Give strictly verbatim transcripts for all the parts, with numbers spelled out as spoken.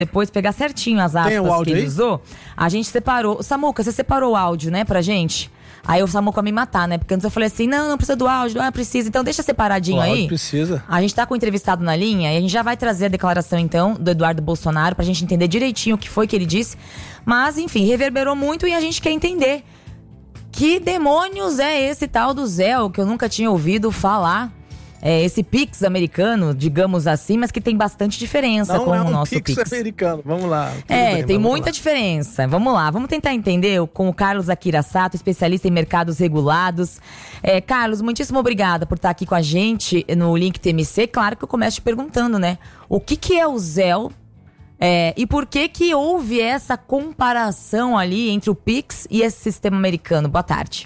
depois pegar certinho as aspas que ele aí? usou. A gente separou. Samuca, você separou o áudio, né, pra gente? Aí o Samuca ia me matar, né? Porque antes eu falei assim, não, não precisa do áudio, ah, precisa. Então deixa separadinho o aí. Precisa. A gente tá com o entrevistado na linha e a gente já vai trazer a declaração, então, do Eduardo Bolsonaro pra gente entender direitinho o que foi que ele disse. Mas, enfim, reverberou muito e a gente quer entender que demônios é esse tal do Zelle, que eu nunca tinha ouvido falar. É esse Pix americano, digamos assim, mas que tem bastante diferença não com é um o nosso Pix. Pix americano, vamos lá. É, bem, tem vamos muita lá. diferença. Vamos lá, vamos tentar entender com o Carlos Akira Sato, especialista em mercados regulados. É, Carlos, muitíssimo obrigada por estar aqui com a gente no Link T M C. Claro que eu começo te perguntando, né? O que, que é o Zelle? É, e por que que houve essa comparação ali entre o Pix e esse sistema americano? Boa tarde.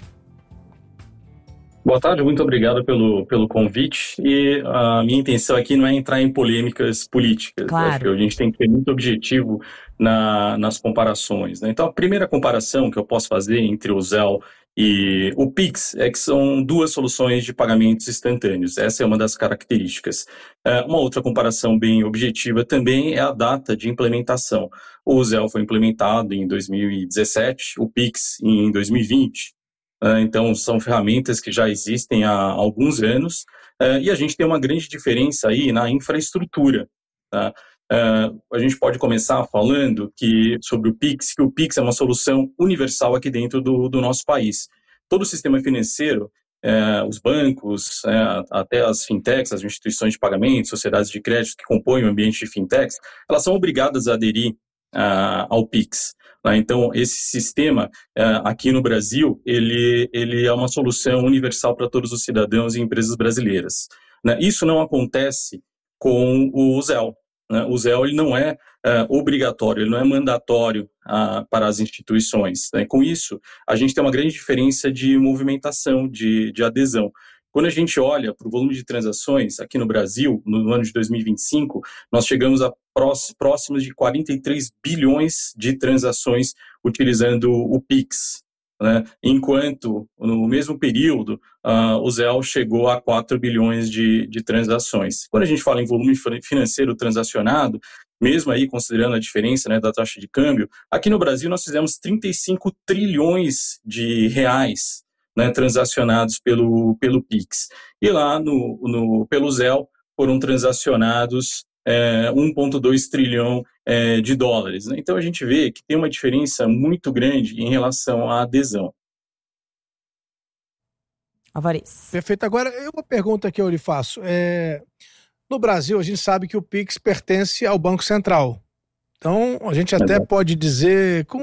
Boa tarde, muito obrigado pelo, pelo convite. E a minha intenção aqui não é entrar em polêmicas políticas. Claro. Acho que a gente tem que ser muito objetivo na, nas comparações, né? Então, a primeira comparação que eu posso fazer entre o Zelle e o Pix é que são duas soluções de pagamentos instantâneos. Essa é uma das características. Uma outra comparação bem objetiva também é a data de implementação. O Zelle foi implementado em dois mil e dezessete, o Pix em dois mil e vinte. Então, são ferramentas que já existem há alguns anos e a gente tem uma grande diferença aí na infraestrutura. Tá? A gente pode começar falando que, sobre o Pix, que o Pix é uma solução universal aqui dentro do, do nosso país. Todo o sistema financeiro, os bancos, até as fintechs, as instituições de pagamento, sociedades de crédito que compõem o ambiente de fintechs, elas são obrigadas a aderir ao Pix. Então, esse sistema aqui no Brasil, ele, ele é uma solução universal para todos os cidadãos e empresas brasileiras. Isso não acontece com o Zelle. O Zelle ele não é obrigatório, ele não é mandatório para as instituições. Com isso, a gente tem uma grande diferença de movimentação, de, de adesão. Quando a gente olha para o volume de transações aqui no Brasil, no ano de dois mil e vinte e cinco, nós chegamos a próximos de quarenta e três bilhões de transações utilizando o Pix, né? Enquanto, no mesmo período, uh, o Zelle chegou a quatro bilhões de, de transações. Quando a gente fala em volume financeiro transacionado, mesmo aí considerando a diferença, né, da taxa de câmbio, aqui no Brasil nós fizemos trinta e cinco trilhões de reais, né, transacionados pelo, pelo Pix. E lá no, no, pelo Zelle foram transacionados é, um vírgula dois trilhão é, de dólares. Né? Então a gente vê que tem uma diferença muito grande em relação à adesão. Alvarez. Perfeito. Agora, uma pergunta que eu lhe faço. É, no Brasil, a gente sabe que o Pix pertence ao Banco Central. Então, a gente até Exato. pode dizer, com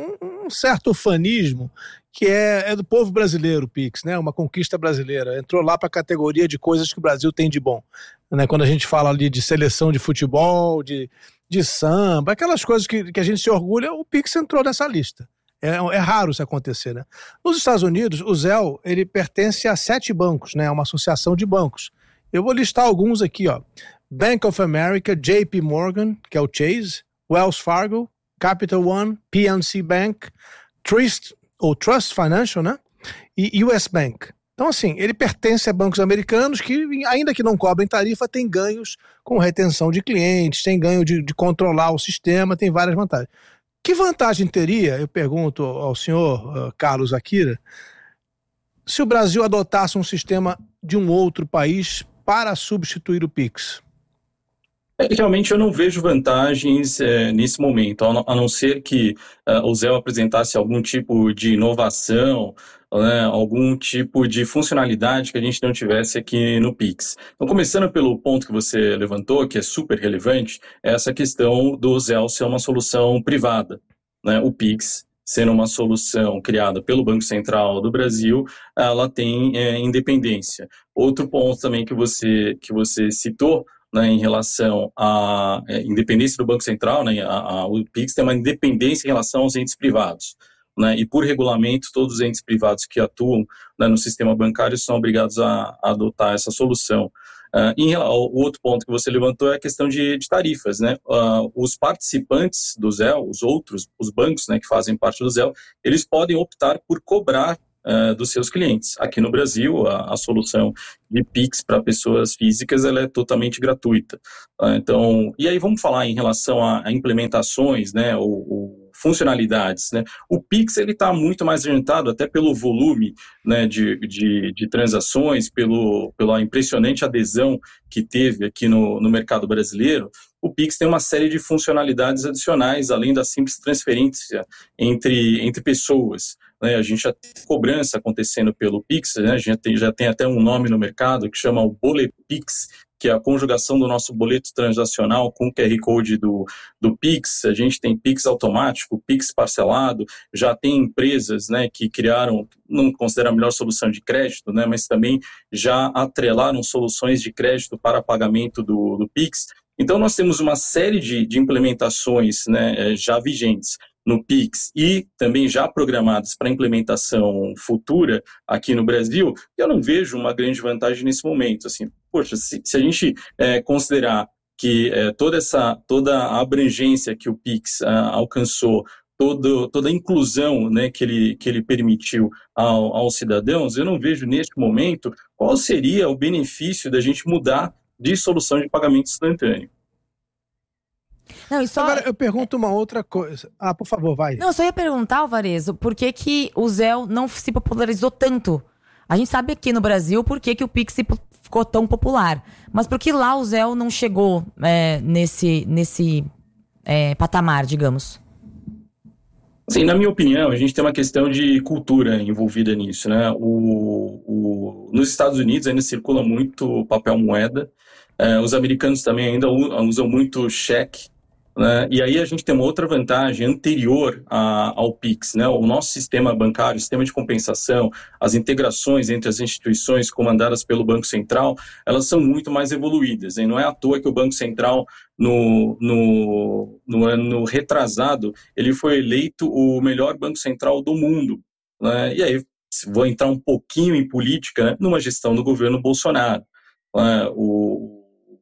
um certo ufanismo, que é, é do povo brasileiro o Pix, né? Uma conquista brasileira. Entrou lá para a categoria de coisas que o Brasil tem de bom. Né? Quando a gente fala ali de seleção de futebol, de, de samba, aquelas coisas que, que a gente se orgulha, o Pix entrou nessa lista. É, é raro isso acontecer, né? Nos Estados Unidos, o Zelle, ele pertence a sete bancos, né? Uma associação de bancos. Eu vou listar alguns aqui, ó. Bank of America, J P Morgan, que é o Chase, Wells Fargo, Capital One, P N C Bank, Trust, ou Trust Financial, né? E U S Bank. Então, assim, ele pertence a bancos americanos que, ainda que não cobrem tarifa, tem ganhos com retenção de clientes, tem ganho de, de controlar o sistema, tem várias vantagens. Que vantagem teria, eu pergunto ao senhor uh, Carlos Akira, se o Brasil adotasse um sistema de um outro país para substituir o Pix? Realmente eu não vejo vantagens é, nesse momento, a não ser que uh, o Zelle apresentasse algum tipo de inovação, né, algum tipo de funcionalidade que a gente não tivesse aqui no Pix. Então, começando pelo ponto que você levantou, que é super relevante, é essa questão do Zelle ser uma solução privada, né? O Pix, sendo uma solução criada pelo Banco Central do Brasil, ela tem é, independência. Outro ponto também que você, que você citou, né, em relação à é, independência do Banco Central, né, a, a, o Pix tem uma independência em relação aos entes privados. Né, e por regulamento, todos os entes privados que atuam, né, no sistema bancário são obrigados a, a adotar essa solução. Uh, em, o outro ponto que você levantou é a questão de, de tarifas. Né? Uh, os participantes do Zelle, os outros, os bancos, né, que fazem parte do Zelle, eles podem optar por cobrar uh, dos seus clientes. Aqui no Brasil, a, a solução de Pix para pessoas físicas ela é totalmente gratuita. Uh, então, e aí vamos falar em relação a, a implementações, né, ou, ou funcionalidades, né? O Pix ele está muito mais orientado até pelo volume, né, de, de, de transações, pelo, pela impressionante adesão que teve aqui no, no mercado brasileiro. O Pix tem uma série de funcionalidades adicionais, além da simples transferência entre, entre pessoas. Né? A gente já tem cobrança acontecendo pelo Pix, né? A gente tem, já tem até um nome no mercado que chama o BolePix, que é a conjugação do nosso boleto transacional com o Q R Code do, do Pix. A gente tem Pix automático, Pix parcelado, já tem empresas, né, que criaram, não considero a melhor solução de crédito, né, mas também já atrelaram soluções de crédito para pagamento do, do Pix. Então, nós temos uma série de, de implementações, né, já vigentes no Pix e também já programadas para implementação futura aqui no Brasil, eu não vejo uma grande vantagem nesse momento. Assim, poxa, se, se a gente é, considerar que é, toda essa toda a abrangência que o Pix a, alcançou, todo, toda a inclusão, né, que, ele, que ele permitiu ao, aos cidadãos, eu não vejo neste momento qual seria o benefício da gente mudar de solução de pagamento instantâneo. Não, e só... Agora, eu pergunto uma outra coisa. Ah, por favor, vai. Não, eu só ia perguntar, Alvarezo, por que que o Zelle não se popularizou tanto? A gente sabe aqui no Brasil por que que o Pix ficou tão popular. Mas por que lá o Zelle não chegou é, nesse, nesse é, patamar, digamos? Sim, na minha opinião, a gente tem uma questão de cultura envolvida nisso, né? O, o, nos Estados Unidos ainda circula muito papel moeda. É, os americanos também ainda usam muito cheque. Né? E aí a gente tem uma outra vantagem anterior a, ao Pix, né? O nosso sistema bancário, o sistema de compensação, as integrações entre as instituições comandadas pelo Banco Central, elas são muito mais evoluídas. Hein? Não é à toa que o Banco Central, no, no, no ano retrasado, ele foi eleito o melhor Banco Central do mundo. Né? E aí vou entrar um pouquinho em política, né? Numa gestão do governo Bolsonaro. Né? O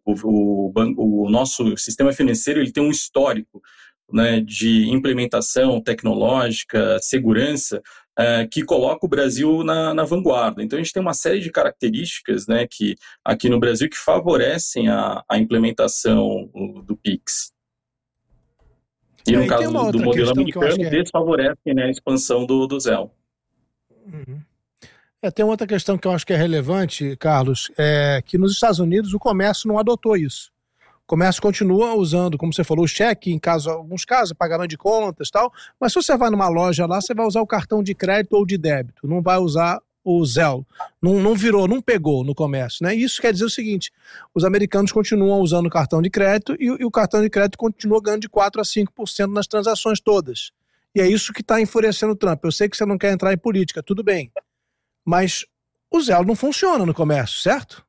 O, o, o nosso sistema financeiro ele tem um histórico, né, de implementação tecnológica, segurança, uh, que coloca o Brasil na, na vanguarda. Então, a gente tem uma série de características, né, que, aqui no Brasil que favorecem a, a implementação do Pix. E, no caso do, do modelo americano, é... desfavorecem, né, a expansão do, do Zelle. Uhum. É, tem outra questão que eu acho que é relevante, Carlos, é que nos Estados Unidos o comércio não adotou isso. O comércio continua usando, como você falou, o cheque, em caso, alguns casos, pagamento de contas e tal, mas se você vai numa loja lá, você vai usar o cartão de crédito ou de débito, não vai usar o Zelle. Não, não virou, não pegou no comércio, né? Isso quer dizer o seguinte, os americanos continuam usando o cartão de crédito e, e o cartão de crédito continua ganhando de quatro a cinco por cento nas transações todas. E é isso que está enfurecendo o Trump. Eu sei que você não quer entrar em política, tudo bem. Mas o Zelle não funciona no comércio, certo?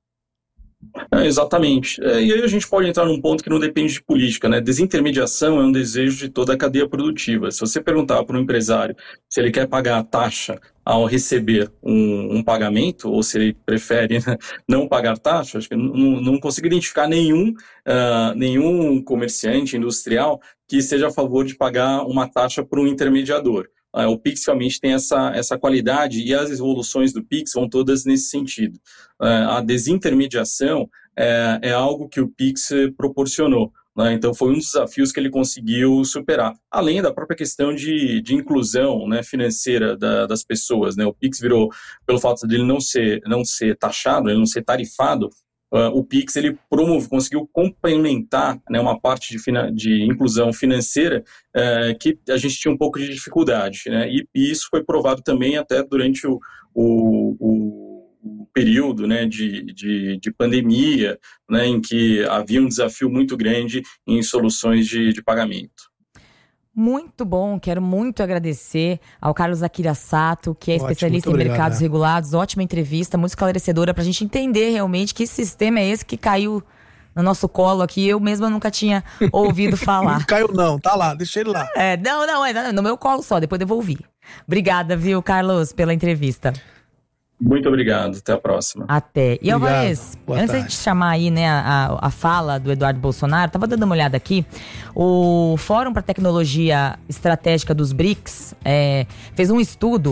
É, exatamente. É, e aí a gente pode entrar num ponto que não depende de política, né? Desintermediação é um desejo de toda a cadeia produtiva. Se você perguntar para um empresário se ele quer pagar a taxa ao receber um, um pagamento, ou se ele prefere, né, não pagar taxa, acho que não, não consigo identificar nenhum, uh, nenhum comerciante industrial que seja a favor de pagar uma taxa para um intermediador. Uh, o Pix realmente tem essa, essa qualidade e as evoluções do Pix vão todas nesse sentido. Uh, a desintermediação é, é algo que o Pix proporcionou, né? Então foi um dos desafios que ele conseguiu superar, além da própria questão de, de inclusão, né, financeira da, das pessoas, né? O Pix virou, pelo fato de ele não ser, não ser taxado, ele não ser tarifado, Uh, o Pix ele promove, conseguiu complementar, né, uma parte de, fina, de inclusão financeira uh, que a gente tinha um pouco de dificuldade, né, e, e isso foi provado também até durante o, o, o, o período, né, de, de, de pandemia, né, em que havia um desafio muito grande em soluções de, de pagamento. Muito bom, quero muito agradecer ao Carlos Akira Sato, que é Ótimo, especialista em obrigado, mercados né? regulados. Ótima entrevista, muito esclarecedora pra gente entender realmente que sistema é esse que caiu no nosso colo aqui. Eu mesma nunca tinha ouvido falar. Não caiu não, tá lá, deixa ele lá. É, não, não, é no meu colo só, depois devolvi. Obrigada, viu, Carlos, pela entrevista. Muito obrigado, até a próxima. Até. E Alvarez, antes de chamar aí, né, a, a fala do Eduardo Bolsonaro, tava dando uma olhada aqui, o Fórum para Tecnologia Estratégica dos B R I C S é, fez um estudo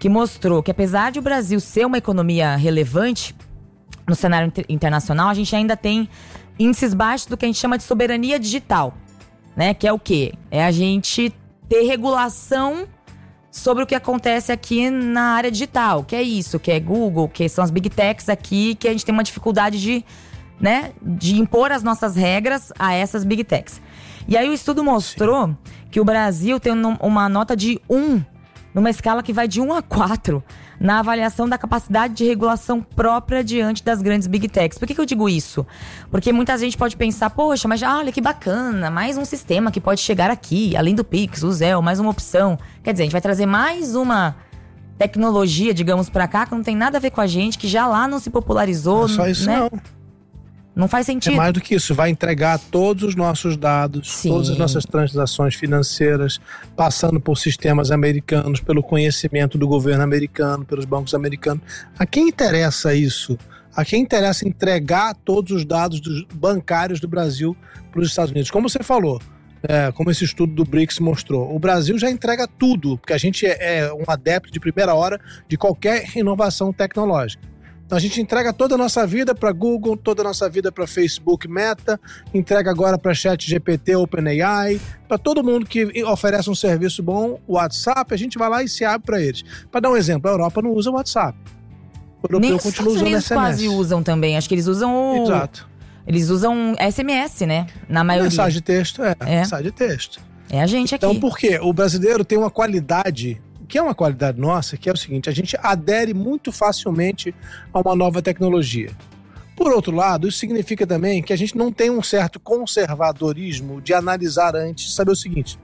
que mostrou que apesar de o Brasil ser uma economia relevante no cenário inter- internacional, a gente ainda tem índices baixos do que a gente chama de soberania digital, né? Que é o quê? É a gente ter regulação sobre o que acontece aqui na área digital, que é isso, que é Google, que são as Big Techs aqui, que a gente tem uma dificuldade de, né, de impor as nossas regras a essas Big Techs. E aí o estudo mostrou Sim. que o Brasil tem uma nota de um, numa escala que vai de um a quatro, na avaliação da capacidade de regulação própria diante das grandes Big Techs. Por que que eu digo isso? Porque muita gente pode pensar, poxa, mas olha que bacana, mais um sistema que pode chegar aqui, além do Pix, o Zelle, mais uma opção. Quer dizer, a gente vai trazer mais uma tecnologia, digamos, pra cá, que não tem nada a ver com a gente, que já lá não se popularizou. Não é só isso, né? não. Não faz sentido. É mais do que isso, vai entregar todos os nossos dados, Sim. todas as nossas transações financeiras, passando por sistemas americanos, pelo conhecimento do governo americano, pelos bancos americanos. A quem interessa isso? A quem interessa entregar todos os dados dos bancários do Brasil para os Estados Unidos? Como você falou, é, como esse estudo do BRICS mostrou, o Brasil já entrega tudo, porque a gente é, é um adepto de primeira hora de qualquer inovação tecnológica. Então a gente entrega toda a nossa vida para Google, toda a nossa vida para Facebook, Meta, entrega agora para ChatGPT, OpenAI, para todo mundo que oferece um serviço bom, o WhatsApp, a gente vai lá e se abre para eles. Para dar um exemplo, a Europa não usa o WhatsApp. O europeu Nem continua os usando Unidos S M S. quase usam também, acho que eles usam o... Exato. Eles usam S M S, né? Na maioria. Mensagem de texto, é, é. mensagem de texto. É a gente aqui. Então por quê? O brasileiro tem uma qualidade... que é uma qualidade nossa, que é o seguinte, a gente adere muito facilmente a uma nova tecnologia. Por outro lado, isso significa também que a gente não tem um certo conservadorismo de analisar antes, de saber o seguinte,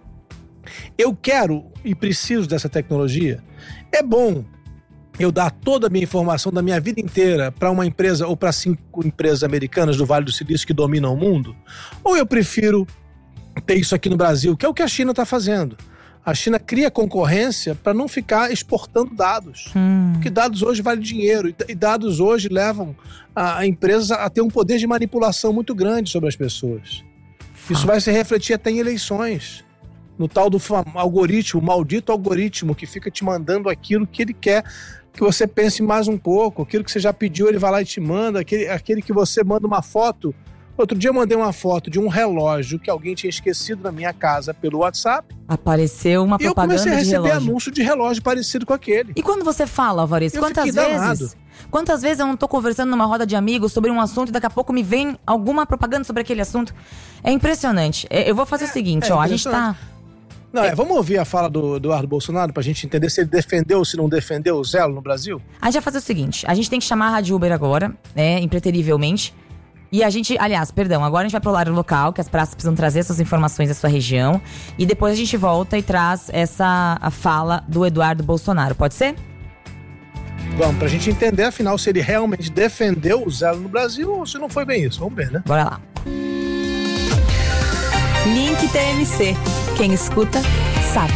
eu quero e preciso dessa tecnologia, é bom eu dar toda a minha informação da minha vida inteira para uma empresa ou para cinco empresas americanas do Vale do Silício que dominam o mundo, ou eu prefiro ter isso aqui no Brasil, que é o que a China está fazendo. A China cria concorrência para não ficar exportando dados. Hum. Porque dados hoje valem dinheiro. E dados hoje levam a empresas a ter um poder de manipulação muito grande sobre as pessoas. Ah. Isso vai se refletir até em eleições. No tal do algoritmo, o maldito algoritmo que fica te mandando aquilo que ele quer que você pense mais um pouco. Aquilo que você já pediu, ele vai lá e te manda. Aquele, aquele que você manda uma foto. Outro dia eu mandei uma foto de um relógio que alguém tinha esquecido na minha casa pelo WhatsApp. Apareceu uma propaganda de relógio. E eu comecei a receber relógio. anúncio de relógio parecido com aquele. E quando você fala, Alvarez, eu quantas vezes... Danado. Quantas vezes eu não tô conversando numa roda de amigos sobre um assunto e daqui a pouco me vem alguma propaganda sobre aquele assunto? É impressionante. Eu vou fazer é, o seguinte, é ó, a gente tá... Não, é, vamos ouvir a fala do Eduardo Bolsonaro pra gente entender se ele defendeu ou se não defendeu o Zelle no Brasil? A gente vai fazer o seguinte, a gente tem que chamar a Rádio Uber agora, né, impreterivelmente. E a gente, aliás, perdão, agora a gente vai pro horário local, que as praças precisam trazer essas informações da sua região. E depois a gente volta e traz essa a fala do Eduardo Bolsonaro, pode ser? Vamos, pra gente entender, afinal, se ele realmente defendeu o Zelle no Brasil ou se não foi bem isso. Vamos ver, né? Bora lá. Link T M C. Quem escuta, sabe.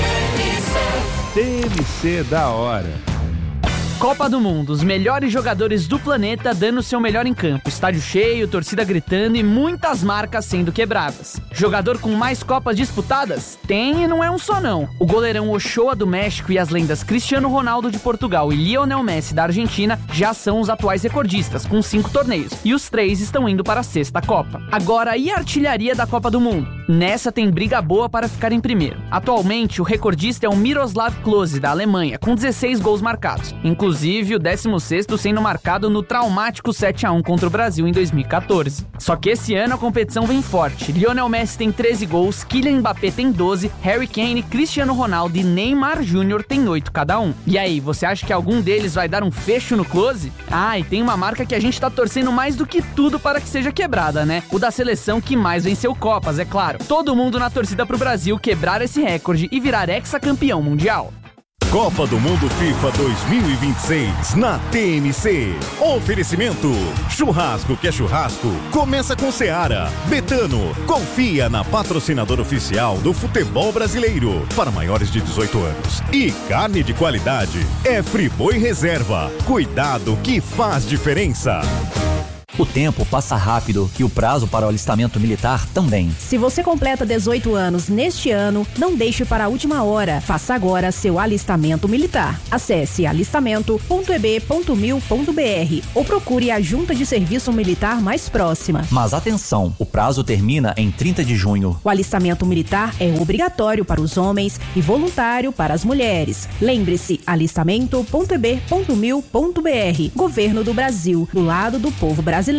T M C da hora. Copa do Mundo, os melhores jogadores do planeta dando seu melhor em campo, estádio cheio, torcida gritando e muitas marcas sendo quebradas. Jogador com mais Copas disputadas? Tem e não é um só não. O goleirão Ochoa do México e as lendas Cristiano Ronaldo de Portugal e Lionel Messi da Argentina já são os atuais recordistas, com cinco torneios, e os três estão indo para a sexta Copa. Agora, e a artilharia da Copa do Mundo? Nessa tem briga boa para ficar em primeiro. Atualmente, o recordista é o Miroslav Klose, da Alemanha, com dezesseis gols marcados, inclusive Inclusive, o décimo sexto sendo marcado no traumático sete a um contra o Brasil em dois mil e catorze. Só que esse ano a competição vem forte. Lionel Messi tem treze gols, Kylian Mbappé tem doze, Harry Kane, Cristiano Ronaldo e Neymar Júnior tem oito cada um. E aí, você acha que algum deles vai dar um fecho no Klose? Ah, e tem uma marca que a gente tá torcendo mais do que tudo para que seja quebrada, né? O da seleção que mais venceu Copas, é claro. Todo mundo na torcida pro Brasil quebrar esse recorde e virar hexacampeão mundial. Copa do Mundo FIFA dois mil e vinte e seis na T M C. Oferecimento: churrasco que é churrasco, começa com Seara. Betano, confia na patrocinadora oficial do futebol brasileiro para maiores de dezoito anos. E carne de qualidade é Friboi Reserva. Cuidado que faz diferença. O tempo passa rápido e o prazo para o alistamento militar também. Se você completa dezoito anos neste ano, não deixe para a última hora. Faça agora seu alistamento militar. Acesse alistamento ponto e b ponto mil ponto b r ou procure a Junta de Serviço Militar mais próxima. Mas atenção, o prazo termina em trinta de junho. O alistamento militar é obrigatório para os homens e voluntário para as mulheres. Lembre-se, alistamento ponto e b ponto mil ponto b r. Governo do Brasil, do lado do povo brasileiro.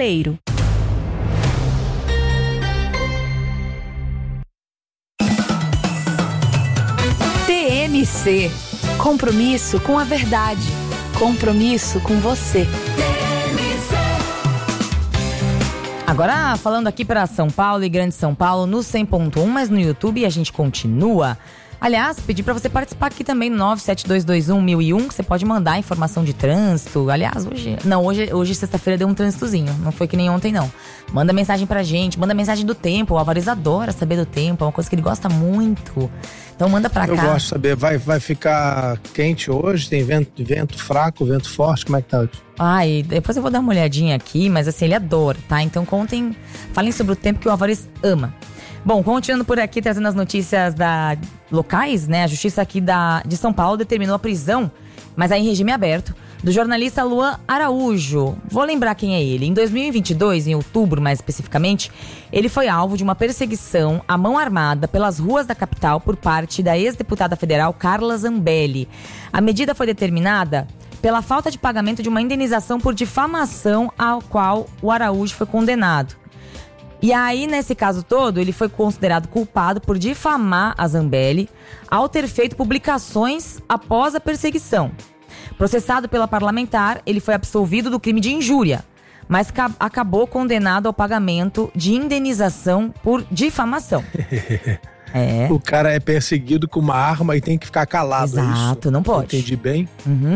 T M C. Compromisso com a verdade. Compromisso com você. Agora falando aqui para São Paulo e Grande São Paulo no cem ponto um, mas no YouTube a gente continua. Aliás, pedi para você participar aqui também no nove sete dois dois um mil e um, que você pode mandar informação de trânsito. Aliás, hoje... Não, hoje, hoje sexta-feira deu um trânsitozinho. Não foi que nem ontem, não. Manda mensagem pra gente, manda mensagem do tempo. O Alvarez adora saber do tempo, é uma coisa que ele gosta muito. Então manda pra cá. Eu gosto de saber, vai, vai ficar quente hoje? Tem vento, vento fraco, vento forte? Como é que tá hoje? Ai, depois eu vou dar uma olhadinha aqui, mas assim, ele adora, tá? Então contem, falem sobre o tempo que o Alvarez ama. Bom, continuando por aqui, trazendo as notícias da locais, né? A justiça aqui da, de São Paulo determinou a prisão, mas aí em regime aberto, do jornalista Luan Araújo. Vou lembrar quem é ele. Em dois mil e vinte e dois, em outubro mais especificamente, ele foi alvo de uma perseguição à mão armada pelas ruas da capital por parte da ex-deputada federal Carla Zambelli. A medida foi determinada pela falta de pagamento de uma indenização por difamação ao qual o Araújo foi condenado. E aí, nesse caso todo, ele foi considerado culpado por difamar a Zambelli ao ter feito publicações após a perseguição. Processado pela parlamentar, ele foi absolvido do crime de injúria, mas ca- acabou condenado ao pagamento de indenização por difamação. É. O cara é perseguido com uma arma e tem que ficar calado. Exato, é não pode. Entendi bem? Uhum.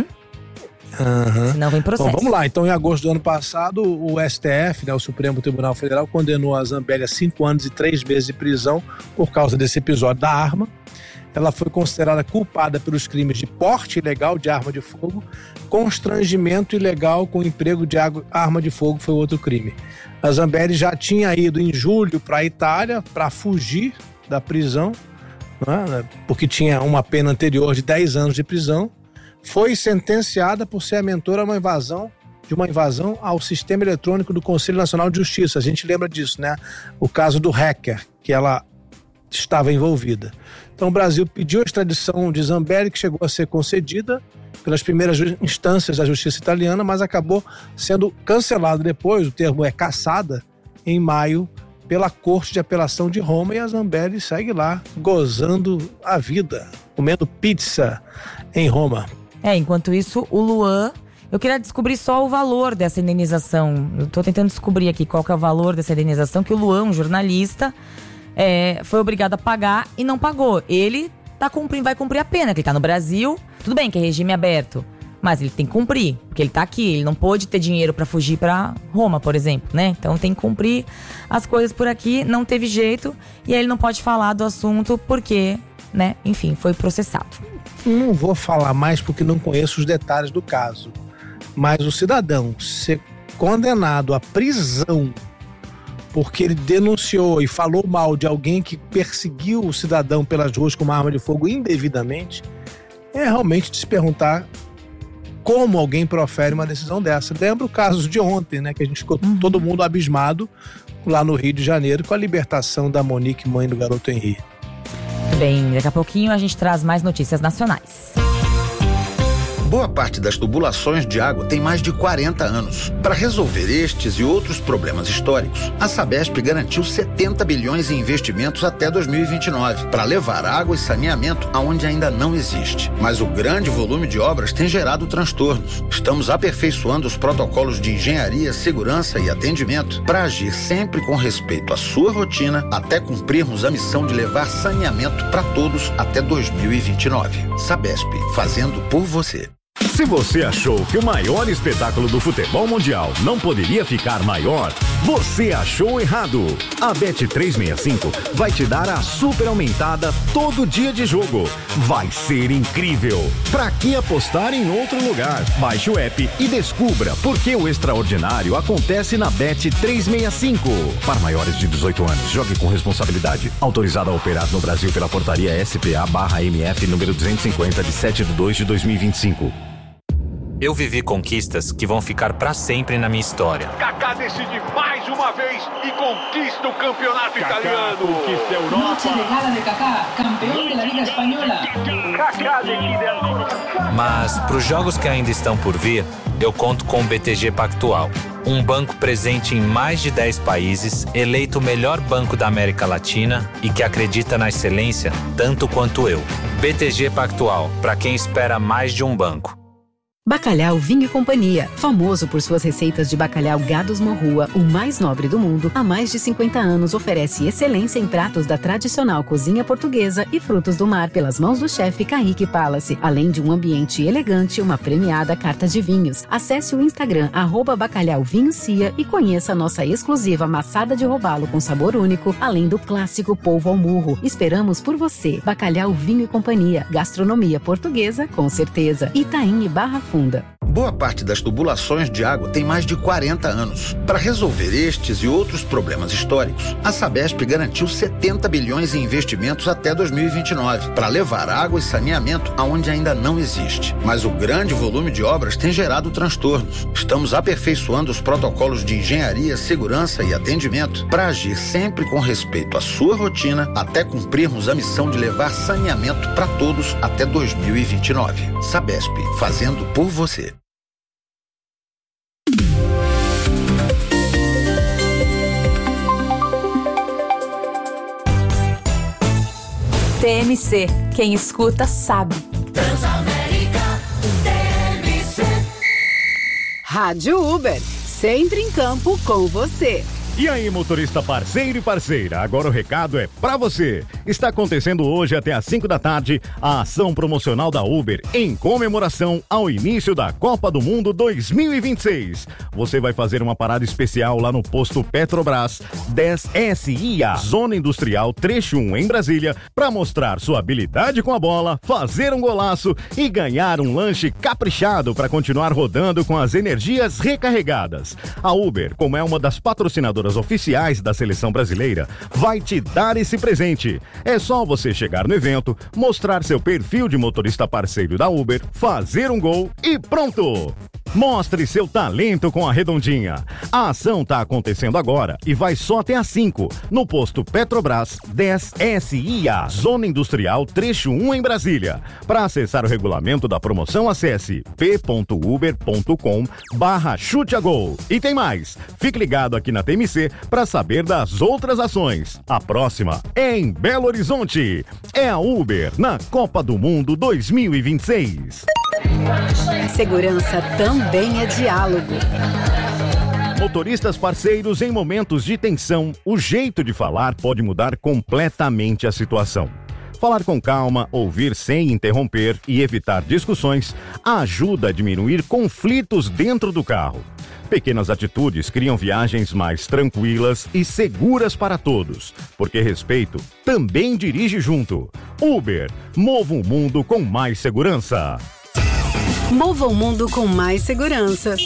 Uhum. Senão vem processo. Bom, vamos lá. Então, em agosto do ano passado, o S T F, né, o Supremo Tribunal Federal, condenou a Zambelli a cinco anos e três meses de prisão por causa desse episódio da arma. Ela foi considerada culpada pelos crimes de porte ilegal de arma de fogo, constrangimento ilegal com emprego de arma de fogo foi outro crime. A Zambelli já tinha ido em julho para a Itália para fugir da prisão, né, porque tinha uma pena anterior de dez anos de prisão. Foi sentenciada por ser a mentora de uma invasão, de uma invasão ao sistema eletrônico do Conselho Nacional de Justiça. A gente lembra disso, né? O caso do hacker, que ela estava envolvida. Então o Brasil pediu a extradição de Zambelli, que chegou a ser concedida pelas primeiras instâncias da justiça italiana, mas acabou sendo cancelado depois, o termo é cassada, em maio, pela Corte de Apelação de Roma, e a Zambelli segue lá, gozando a vida, comendo pizza em Roma. É, enquanto isso, o Luan... Eu queria descobrir só o valor dessa indenização. Eu tô tentando descobrir aqui qual que é o valor dessa indenização, que o Luan, um jornalista, é, foi obrigado a pagar e não pagou. Ele tá cumprindo, vai cumprir a pena, que ele tá no Brasil. Tudo bem que é regime aberto, mas ele tem que cumprir, porque ele tá aqui. Ele não pôde ter dinheiro pra fugir pra Roma, por exemplo, né? Então tem que cumprir as coisas por aqui, não teve jeito. E aí ele não pode falar do assunto porque, né, enfim, foi processado. Não vou falar mais porque não conheço os detalhes do caso. Mas o cidadão ser condenado à prisão porque ele denunciou e falou mal de alguém que perseguiu o cidadão pelas ruas com uma arma de fogo indevidamente, é realmente de se perguntar como alguém profere uma decisão dessa. Lembra o caso de ontem, né? Que a gente ficou uhum. todo mundo abismado lá no Rio de Janeiro com a libertação da Monique, mãe do garoto Henri. Muito bem, daqui a pouquinho a gente traz mais notícias nacionais. Boa parte das tubulações de água tem mais de quarenta anos. Para resolver estes e outros problemas históricos, a Sabesp garantiu setenta bilhões em investimentos até dois mil e vinte e nove, para levar água e saneamento aonde ainda não existe. Mas o grande volume de obras tem gerado transtornos. Estamos aperfeiçoando os protocolos de engenharia, segurança e atendimento para agir sempre com respeito à sua rotina até cumprirmos a missão de levar saneamento para todos até dois mil e vinte e nove. Sabesp, fazendo por você. Se você achou que o maior espetáculo do futebol mundial não poderia ficar maior, você achou errado. A Bet trezentos e sessenta e cinco vai te dar a super aumentada todo dia de jogo. Vai ser incrível. Pra que apostar em outro lugar? Baixe o app e descubra por que o extraordinário acontece na Bet trezentos e sessenta e cinco. Para maiores de dezoito anos, jogue com responsabilidade. Autorizado a operar no Brasil pela portaria S P A barra M F número duzentos e cinquenta de sete de dois de dois mil e vinte e cinco. Eu vivi conquistas que vão ficar pra sempre na minha história. Kaká decide mais uma vez e conquista o campeonato Kaká italiano. Conquista a Europa. Noche de gala de Kaká, campeão da Liga Espanhola. Kaká decide a... Mas pros jogos que ainda estão por vir, eu conto com o B T G Pactual. Um banco presente em mais de dez países, eleito o melhor banco da América Latina e que acredita na excelência tanto quanto eu. B T G Pactual, para quem espera mais de um banco. Bacalhau Vinho e Companhia, famoso por suas receitas de bacalhau Gados Morrua, o mais nobre do mundo, há mais de cinquenta anos oferece excelência em pratos da tradicional cozinha portuguesa e frutos do mar pelas mãos do chefe Kaique Palace, além de um ambiente elegante e uma premiada carta de vinhos. Acesse o Instagram arroba Bacalhau Vinho Cia e conheça a nossa exclusiva maçada de robalo com sabor único, além do clássico polvo ao murro. Esperamos por você. Bacalhau Vinho e Companhia, gastronomia portuguesa com certeza. Itaim e Barra Funda. Boa parte das tubulações de água tem mais de quarenta anos. Para resolver estes e outros problemas históricos, a Sabesp garantiu setenta bilhões em investimentos até dois mil e vinte e nove, para levar água e saneamento aonde ainda não existe. Mas o grande volume de obras tem gerado transtornos. Estamos aperfeiçoando os protocolos de engenharia, segurança e atendimento para agir sempre com respeito à sua rotina, até cumprirmos a missão de levar saneamento para todos até dois mil e vinte e nove. Sabesp, fazendo por você. T M C, quem escuta sabe. Transamérica T M C. Rádio Uber, sempre em campo com você. E aí, motorista parceiro e parceira, agora o recado é pra você. Está acontecendo hoje até às cinco da tarde a ação promocional da Uber em comemoração ao início da Copa do Mundo dois mil e vinte e seis. Você vai fazer uma parada especial lá no posto Petrobras dez S I A, Zona Industrial Trecho um em Brasília, para mostrar sua habilidade com a bola, fazer um golaço e ganhar um lanche caprichado para continuar rodando com as energias recarregadas. A Uber, como é uma das patrocinadoras oficiais da seleção brasileira, vai te dar esse presente. É só você chegar no evento, mostrar seu perfil de motorista parceiro da Uber, fazer um gol e pronto! Mostre seu talento com a Redondinha. A ação está acontecendo agora e vai só até às cinco, no posto Petrobras dez S I A, Zona Industrial Trecho um em Brasília. Para acessar o regulamento da promoção, acesse p ponto uber ponto com barra chute a gol. E tem mais, fique ligado aqui na T M C para saber das outras ações. A próxima é em Belo Horizonte. É a Uber na Copa do Mundo dois mil e vinte e seis. Segurança também é diálogo. Motoristas parceiros, em momentos de tensão, o jeito de falar pode mudar completamente a situação. Falar com calma, ouvir sem interromper e evitar discussões ajuda a diminuir conflitos dentro do carro. Pequenas atitudes criam viagens mais tranquilas e seguras para todos, porque respeito também dirige junto. Uber, mova o mundo com mais segurança. Mova o mundo com mais segurança.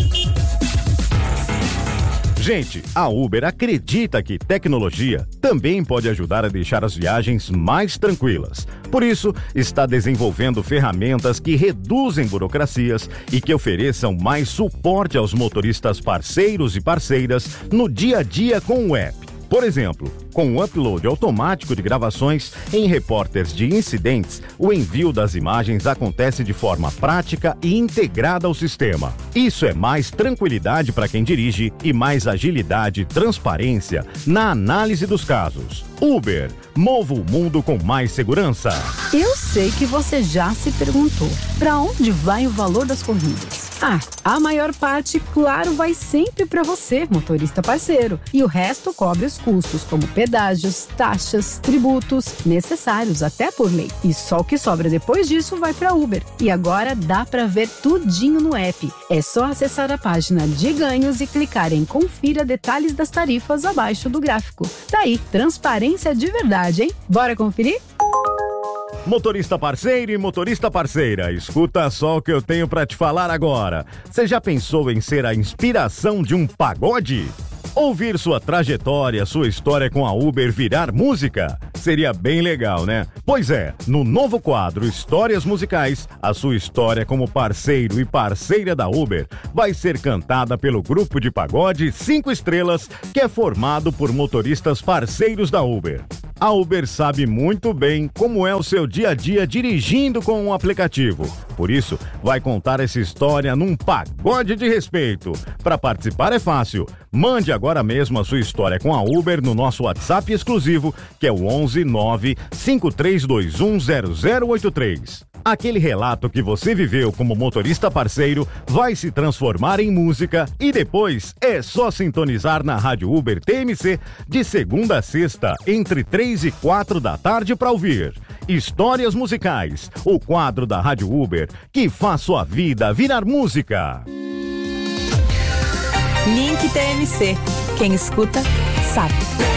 Gente, a Uber acredita que tecnologia também pode ajudar a deixar as viagens mais tranquilas. Por isso, está desenvolvendo ferramentas que reduzem burocracias e que ofereçam mais suporte aos motoristas parceiros e parceiras no dia a dia com o app. Por exemplo, com o upload automático de gravações em repórteres de incidentes, o envio das imagens acontece de forma prática e integrada ao sistema. Isso é mais tranquilidade para quem dirige e mais agilidade e transparência na análise dos casos. Uber, mova o mundo com mais segurança. Eu sei que você já se perguntou, para onde vai o valor das corridas? Ah, a maior parte, claro, vai sempre para você, motorista parceiro. E o resto cobre os custos, como pedágios, taxas, tributos, necessários até por lei. E só o que sobra depois disso vai para Uber. E agora dá para ver tudinho no app. É só acessar a página de ganhos e clicar em Confira detalhes das tarifas abaixo do gráfico. Daí, transparência de verdade, hein? Bora conferir? Motorista parceiro e motorista parceira, escuta só o que eu tenho pra te falar agora. Você já pensou em ser a inspiração de um pagode? Ouvir sua trajetória, sua história com a Uber virar música? Seria bem legal, né? Pois é, no novo quadro Histórias Musicais, a sua história como parceiro e parceira da Uber vai ser cantada pelo grupo de pagode Cinco Estrelas, que é formado por motoristas parceiros da Uber. A Uber sabe muito bem como é o seu dia a dia dirigindo com um aplicativo. Por isso, vai contar essa história num pagode de respeito. Para participar é fácil. Mande agora mesmo a sua história com a Uber no nosso WhatsApp exclusivo, que é o onze nove cinco três dois um zero zero oito três. Aquele relato que você viveu como motorista parceiro vai se transformar em música e depois é só sintonizar na Rádio Uber T M C de segunda a sexta, entre três e quatro da tarde para ouvir. Histórias Musicais, o quadro da Rádio Uber que faz sua vida virar música. Link T M C. Quem escuta, sabe.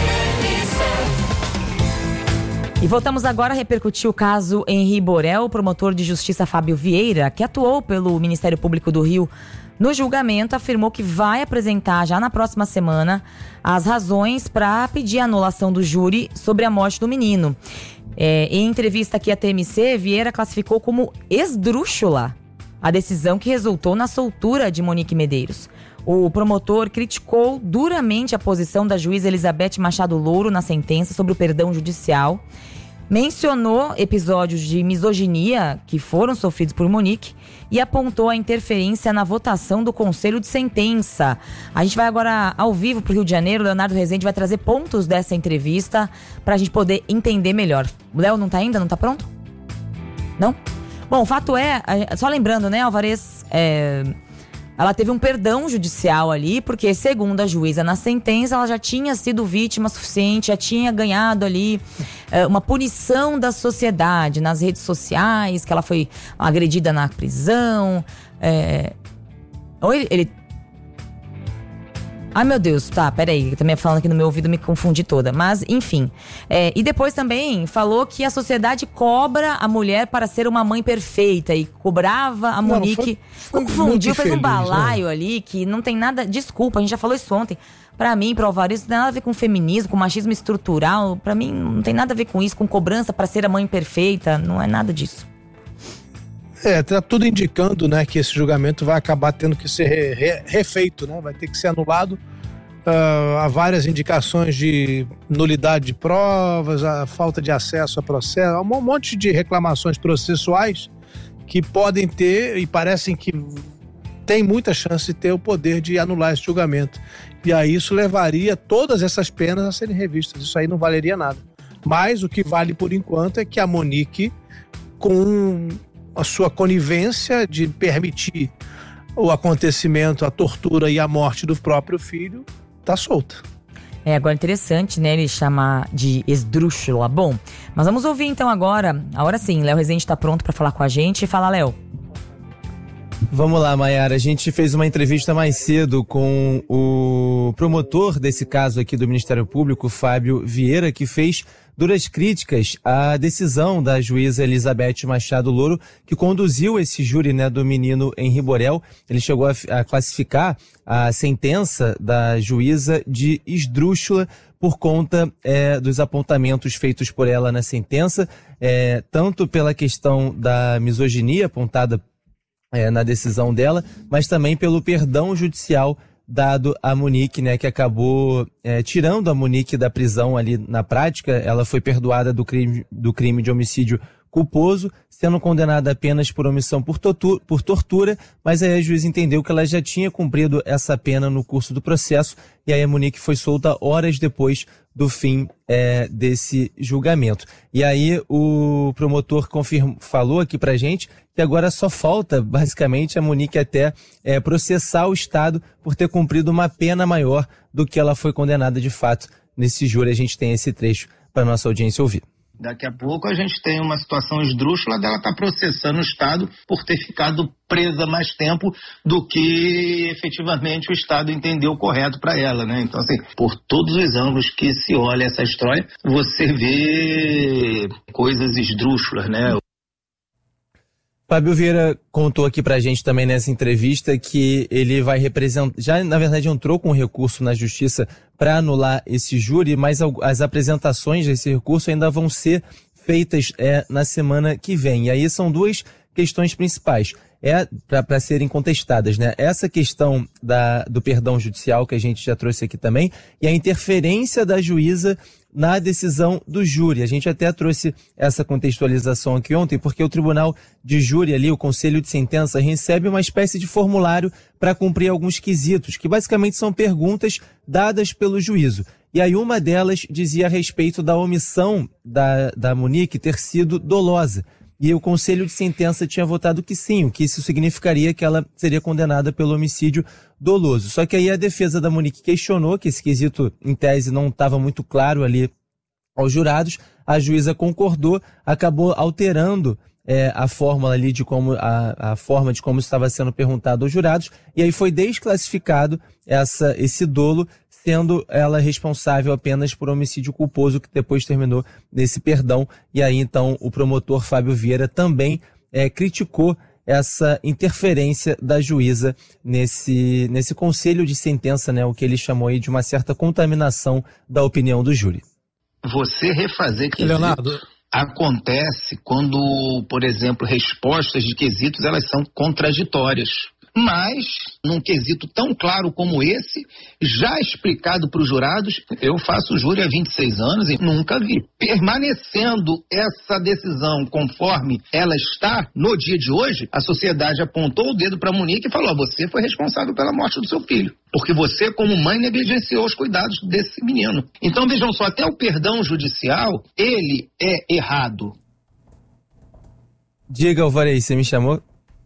E voltamos agora a repercutir o caso Henri Borel. O promotor de justiça Fábio Vieira, que atuou pelo Ministério Público do Rio no julgamento, afirmou que vai apresentar já na próxima semana as razões para pedir a anulação do júri sobre a morte do menino. É, em entrevista aqui à T M C, Vieira classificou como esdrúxula a decisão que resultou na soltura de Monique Medeiros. O promotor criticou duramente a posição da juíza Elizabeth Machado Louro na sentença sobre o perdão judicial, mencionou episódios de misoginia que foram sofridos por Monique e apontou a interferência na votação do conselho de sentença. A gente vai agora ao vivo para o Rio de Janeiro. O Leonardo Rezende vai trazer pontos dessa entrevista para a gente poder entender melhor. O Léo não está ainda? Não está pronto? Não? Bom, o fato é, só lembrando, né, Alvarez, é... ela teve um perdão judicial ali, porque segundo a juíza na sentença, ela já tinha sido vítima suficiente, já tinha ganhado ali é, uma punição da sociedade, nas redes sociais, que ela foi agredida na prisão. É... Ou ele, ele... Ai, meu Deus, tá, peraí, também falando aqui no meu ouvido, me confundi toda. Mas, enfim. É, e depois também falou que a sociedade cobra a mulher para ser uma mãe perfeita e cobrava a Monique. Não, foi, foi confundiu, fez um balaio, né, ali que não tem nada. Desculpa, a gente já falou isso ontem. Pra mim, pro Alvarez, não tem nada a ver com feminismo, com machismo estrutural. Pra mim, não tem nada a ver com isso, com cobrança para ser a mãe perfeita. Não é nada disso. É, tá tudo indicando, né, que esse julgamento vai acabar tendo que ser re, re, refeito, né, vai ter que ser anulado. Uh, há várias indicações de nulidade de provas, a falta de acesso a processo, um monte de reclamações processuais que podem ter e parecem que tem muita chance de ter o poder de anular esse julgamento. E aí isso levaria todas essas penas a serem revistas. Isso aí não valeria nada. Mas o que vale por enquanto é que a Monique, com a sua conivência de permitir o acontecimento, a tortura e a morte do próprio filho, tá solta. É, agora interessante, né, ele chamar de esdrúxula. Bom, mas vamos ouvir então agora, agora sim, Léo Rezende tá pronto para falar com a gente. Fala, Léo. Vamos lá, Mayara, a gente fez uma entrevista mais cedo com o promotor desse caso aqui do Ministério Público, Fábio Vieira, que fez duras críticas à decisão da juíza Elizabeth Machado Louro, que conduziu esse júri, né, do menino Henri Borel. Ele chegou a, a classificar a sentença da juíza de esdrúxula por conta é, dos apontamentos feitos por ela na sentença, é, tanto pela questão da misoginia apontada é, na decisão dela, mas também pelo perdão judicial dado a Monique, né, que acabou é, tirando a Monique da prisão ali na prática. Ela foi perdoada do crime, do crime de homicídio culposo, sendo condenada apenas por omissão por, tortura, por tortura, mas aí a juíza entendeu que ela já tinha cumprido essa pena no curso do processo, e aí a Monique foi solta horas depois do fim é, desse julgamento. E aí o promotor confirma, falou aqui pra gente que agora só falta, basicamente, a Monique até é, processar o Estado por ter cumprido uma pena maior do que ela foi condenada de fato. Nesse júri a gente tem esse trecho para nossa audiência ouvir. Daqui a pouco a gente tem uma situação esdrúxula dela estar tá processando o Estado por ter ficado presa mais tempo do que efetivamente o Estado entendeu correto para ela, né? Então, assim, por todos os ângulos que se olha essa história, você vê coisas esdrúxulas, né? Fábio Vieira contou aqui pra gente também nessa entrevista que ele vai representar, já na verdade entrou com um recurso na justiça para anular esse júri, mas as apresentações desse recurso ainda vão ser feitas é, na semana que vem. E aí são duas questões principais é para serem contestadas, né? Essa questão da, do perdão judicial que a gente já trouxe aqui também e a interferência da juíza na decisão do júri. A gente até trouxe essa contextualização aqui ontem, porque o tribunal de júri ali, o conselho de sentença, recebe uma espécie de formulário para cumprir alguns quesitos, que basicamente são perguntas dadas pelo juízo. E aí uma delas dizia a respeito da omissão da, da Monique ter sido dolosa. E o conselho de sentença tinha votado que sim, o que isso significaria que ela seria condenada pelo homicídio doloso. Só que aí a defesa da Monique questionou que esse quesito, em tese, não estava muito claro ali aos jurados. A juíza concordou, acabou alterando é, a fórmula ali de como, a, a forma de como estava sendo perguntado aos jurados, e aí foi desclassificado essa, esse dolo, sendo ela responsável apenas por homicídio culposo, que depois terminou nesse perdão. E aí, então, o promotor Fábio Vieira também é, criticou essa interferência da juíza nesse, nesse conselho de sentença, né, o que ele chamou aí de uma certa contaminação da opinião do júri. Você refazer quesitos Leonardo, acontece quando, por exemplo, respostas de quesitos elas são contraditórias. Mas, num quesito tão claro como esse, já explicado para os jurados, eu faço júri há vinte e seis anos e nunca vi. Permanecendo essa decisão conforme ela está no dia de hoje, a sociedade apontou o dedo para a Monique e falou: você foi responsável pela morte do seu filho, porque você, como mãe, negligenciou os cuidados desse menino. Então, vejam só, até o perdão judicial, ele é errado. Diga, Alvarez, você me chamou?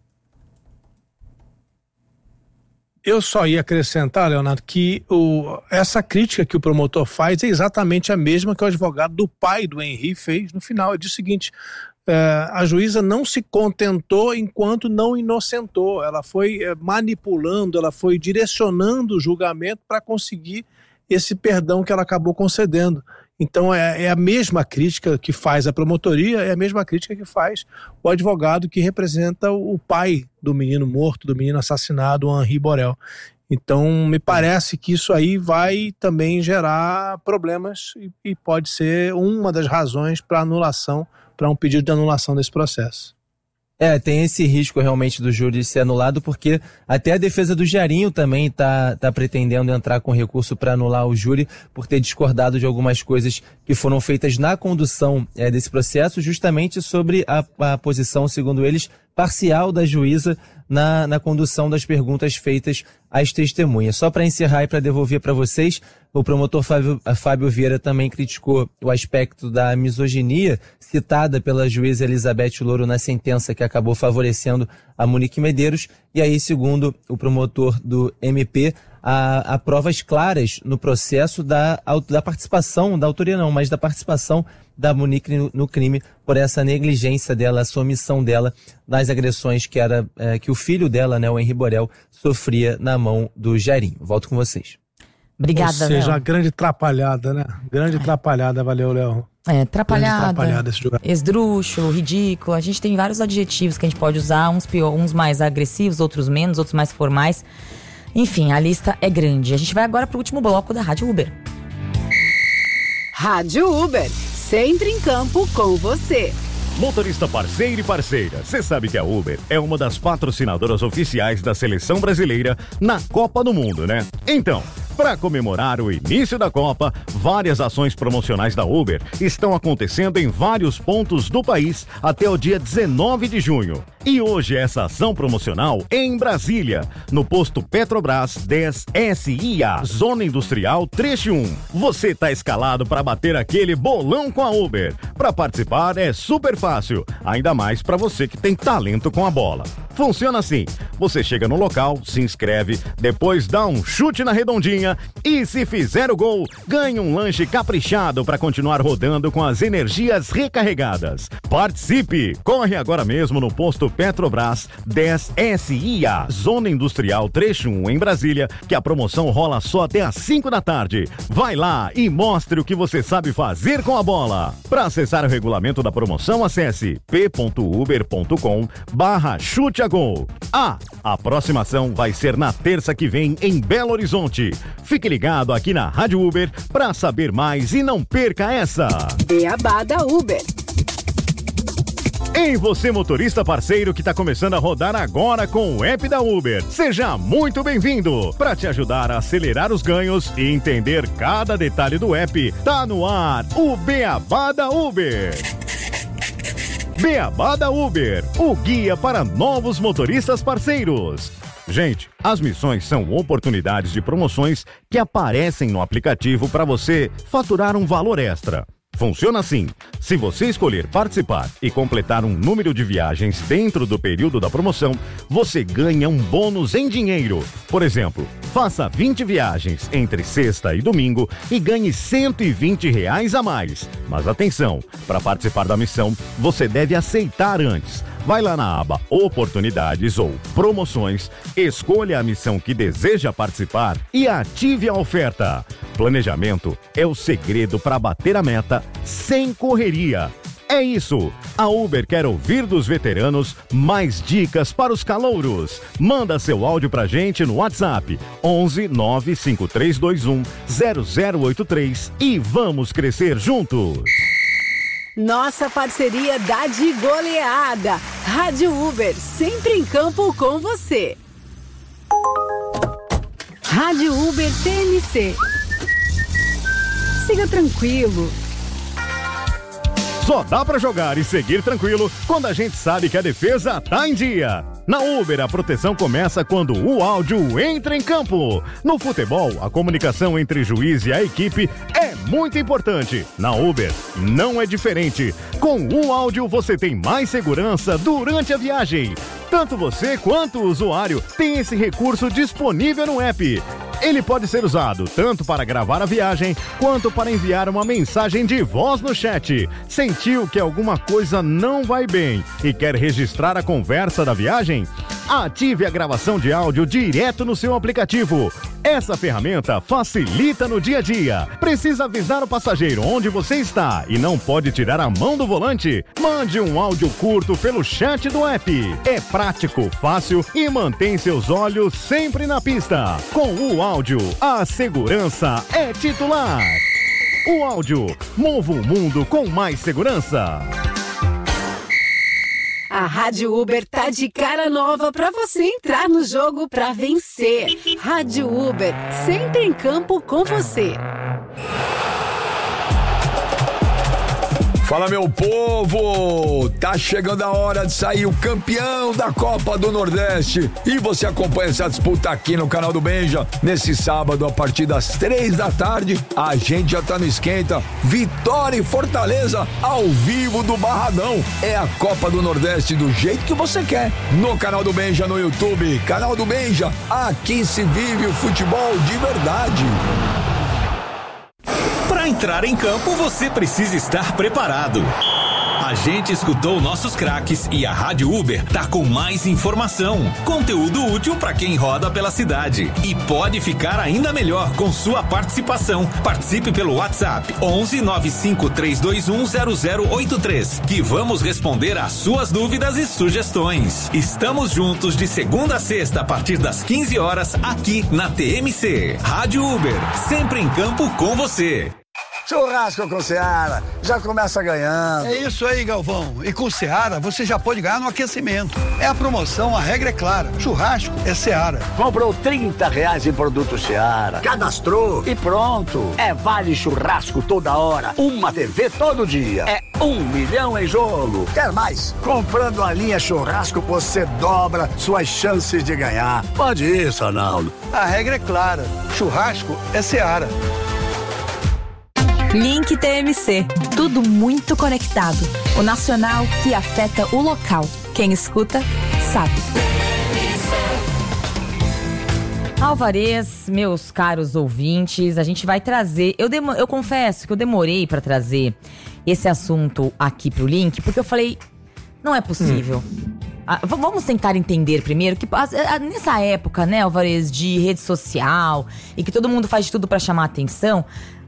Eu só ia acrescentar, Leonardo, que o, essa crítica que o promotor faz é exatamente a mesma que o advogado do pai do Henri fez no final. Ele diz o seguinte: é, a juíza não se contentou enquanto não inocentou. Ela foi é, manipulando, ela foi direcionando o julgamento para conseguir esse perdão que ela acabou concedendo. Então é, é a mesma crítica que faz a promotoria, é a mesma crítica que faz o advogado que representa o pai do menino morto, do menino assassinado, o Henri Borel. Então me parece que isso aí vai também gerar problemas e, e pode ser uma das razões para anulação, para um pedido de anulação desse processo. É, tem esse risco realmente do júri ser anulado, porque até a defesa do Jairinho também tá, tá pretendendo entrar com recurso para anular o júri por ter discordado de algumas coisas que foram feitas na condução é, desse processo, justamente sobre a, a posição, segundo eles, parcial da juíza na, na condução das perguntas feitas às testemunhas. Só para encerrar e para devolver para vocês, o promotor Fábio, Fábio Vieira também criticou o aspecto da misoginia citada pela juíza Elizabeth Louro na sentença que acabou favorecendo a Monique Medeiros. E aí, segundo o promotor do M P, há, há provas claras no processo da, da participação, da autoria não, mas da participação da Monique no, no crime por essa negligência dela, essa omissão dela nas agressões que, era, é, que o filho dela, né, o Henri Borel, sofria na mão do Jairinho. Volto com vocês. Obrigada, Ou seja, Léo. uma grande atrapalhada, né? Grande atrapalhada, valeu, Léo. É, atrapalhada, atrapalhada esse jogador. Esdrúxulo, ridículo. A gente tem vários adjetivos que a gente pode usar, uns, pior, uns mais agressivos, outros menos, outros mais formais. Enfim, a lista é grande. A gente vai agora pro último bloco da Rádio Uber. Rádio Uber, sempre em campo com você. Motorista parceiro e parceira, você sabe que a Uber é uma das patrocinadoras oficiais da Seleção Brasileira na Copa do Mundo, né? Então, Para comemorar o início da Copa, várias ações promocionais da Uber estão acontecendo em vários pontos do país até o dia dezenove de junho. E hoje essa ação promocional é em Brasília, no posto Petrobras dez S I A, Zona Industrial Trecho um. Você tá escalado para bater aquele bolão com a Uber. Para participar é super fácil, ainda mais para você que tem talento com a bola. Funciona assim, você chega no local, se inscreve, depois dá um chute na redondinha e se fizer o gol, ganha um lanche caprichado para continuar rodando com as energias recarregadas. Participe! Corre agora mesmo no posto Petrobras dez S I A, Zona Industrial Trecho um em Brasília, que a promoção rola só até às cinco da tarde. Vai lá e mostre o que você sabe fazer com a bola. Para acessar o regulamento da promoção, acesse p ponto uber ponto com barra chute a gol. Ah, a próxima ação vai ser na terça que vem em Belo Horizonte. Fique ligado aqui na Rádio Uber para saber mais e não perca essa. Beabá da Uber. Ei, você motorista parceiro que está começando a rodar agora com o app da Uber. Seja muito bem-vindo! Para te ajudar a acelerar os ganhos e entender cada detalhe do app, tá no ar o Beabá da Uber. Beabá da Uber, o guia para novos motoristas parceiros. Gente, as missões são oportunidades de promoções que aparecem no aplicativo para você faturar um valor extra. Funciona assim: se você escolher participar e completar um número de viagens dentro do período da promoção, você ganha um bônus em dinheiro. Por exemplo, faça vinte viagens entre sexta e domingo e ganhe cento e vinte reais a mais. Mas atenção, para participar da missão, você deve aceitar antes. Vai lá na aba Oportunidades ou Promoções, escolha a missão que deseja participar e ative a oferta. Planejamento é o segredo para bater a meta sem correria. É isso! A Uber quer ouvir dos veteranos mais dicas para os calouros. Manda seu áudio pra gente no WhatsApp onze nove cinco três dois um zero zero oito três e vamos crescer juntos! Nossa parceria dá de goleada. Rádio Uber, sempre em campo com você. Rádio Uber T M C. Siga tranquilo. Só dá pra jogar e seguir tranquilo quando a gente sabe que a defesa tá em dia. Na Uber, a proteção começa quando o áudio entra em campo. No futebol, a comunicação entre juiz e a equipe é muito importante. Na Uber, não é diferente. Com o áudio, você tem mais segurança durante a viagem. Tanto você quanto o usuário tem esse recurso disponível no app. Ele pode ser usado tanto para gravar a viagem, quanto para enviar uma mensagem de voz no chat. Sentiu que alguma coisa não vai bem e quer registrar a conversa da viagem? Ative a gravação de áudio direto no seu aplicativo. Essa ferramenta facilita no dia a dia. Precisa avisar o passageiro onde você está e não pode tirar a mão do volante? Mande um áudio curto pelo chat do app. É prático, fácil e mantém seus olhos sempre na pista. Com o áudio, a segurança é titular. O áudio, mova o mundo com mais segurança. A Rádio Uber tá de cara nova pra você entrar no jogo pra vencer. Rádio Uber, sempre em campo com você. Fala, meu povo! Tá chegando a hora de sair o campeão da Copa do Nordeste. E você acompanha essa disputa aqui no canal do Benja. Nesse sábado, a partir das três da tarde, a gente já tá no esquenta. Vitória e Fortaleza ao vivo do Barradão. É a Copa do Nordeste do jeito que você quer. No canal do Benja no YouTube. Canal do Benja, aqui se vive o futebol de verdade. Para entrar em campo, você precisa estar preparado. A gente escutou nossos craques e a Rádio Uber tá com mais informação, conteúdo útil para quem roda pela cidade. E pode ficar ainda melhor com sua participação. Participe pelo WhatsApp onze nove cinco três dois um zero zero oito três, que vamos responder às suas dúvidas e sugestões. Estamos juntos de segunda a sexta a partir das quinze horas aqui na T M C. Rádio Uber, sempre em campo com você. Churrasco com Seara, já começa ganhando. É isso aí, Galvão. E com Seara, você já pode ganhar no aquecimento. É a promoção, a regra é clara. Churrasco é Seara. Comprou trinta reais em produto Seara, cadastrou e pronto. É vale churrasco toda hora, uma T V todo dia. É um milhão em jogo. Quer mais? Comprando a linha churrasco, você dobra suas chances de ganhar. Pode ir, Sanaldo. A regra é clara. Churrasco é Seara. Link T M C. Tudo muito conectado. O nacional que afeta o local. Quem escuta, sabe. Alvarez, meus caros ouvintes, a gente vai trazer... Eu, demo, eu confesso que eu demorei para trazer esse assunto aqui pro Link, porque eu falei, não é possível. Hum. Ah, vamos tentar entender primeiro que nessa época, né, Alvarez, de rede social e que todo mundo faz de tudo para chamar a atenção...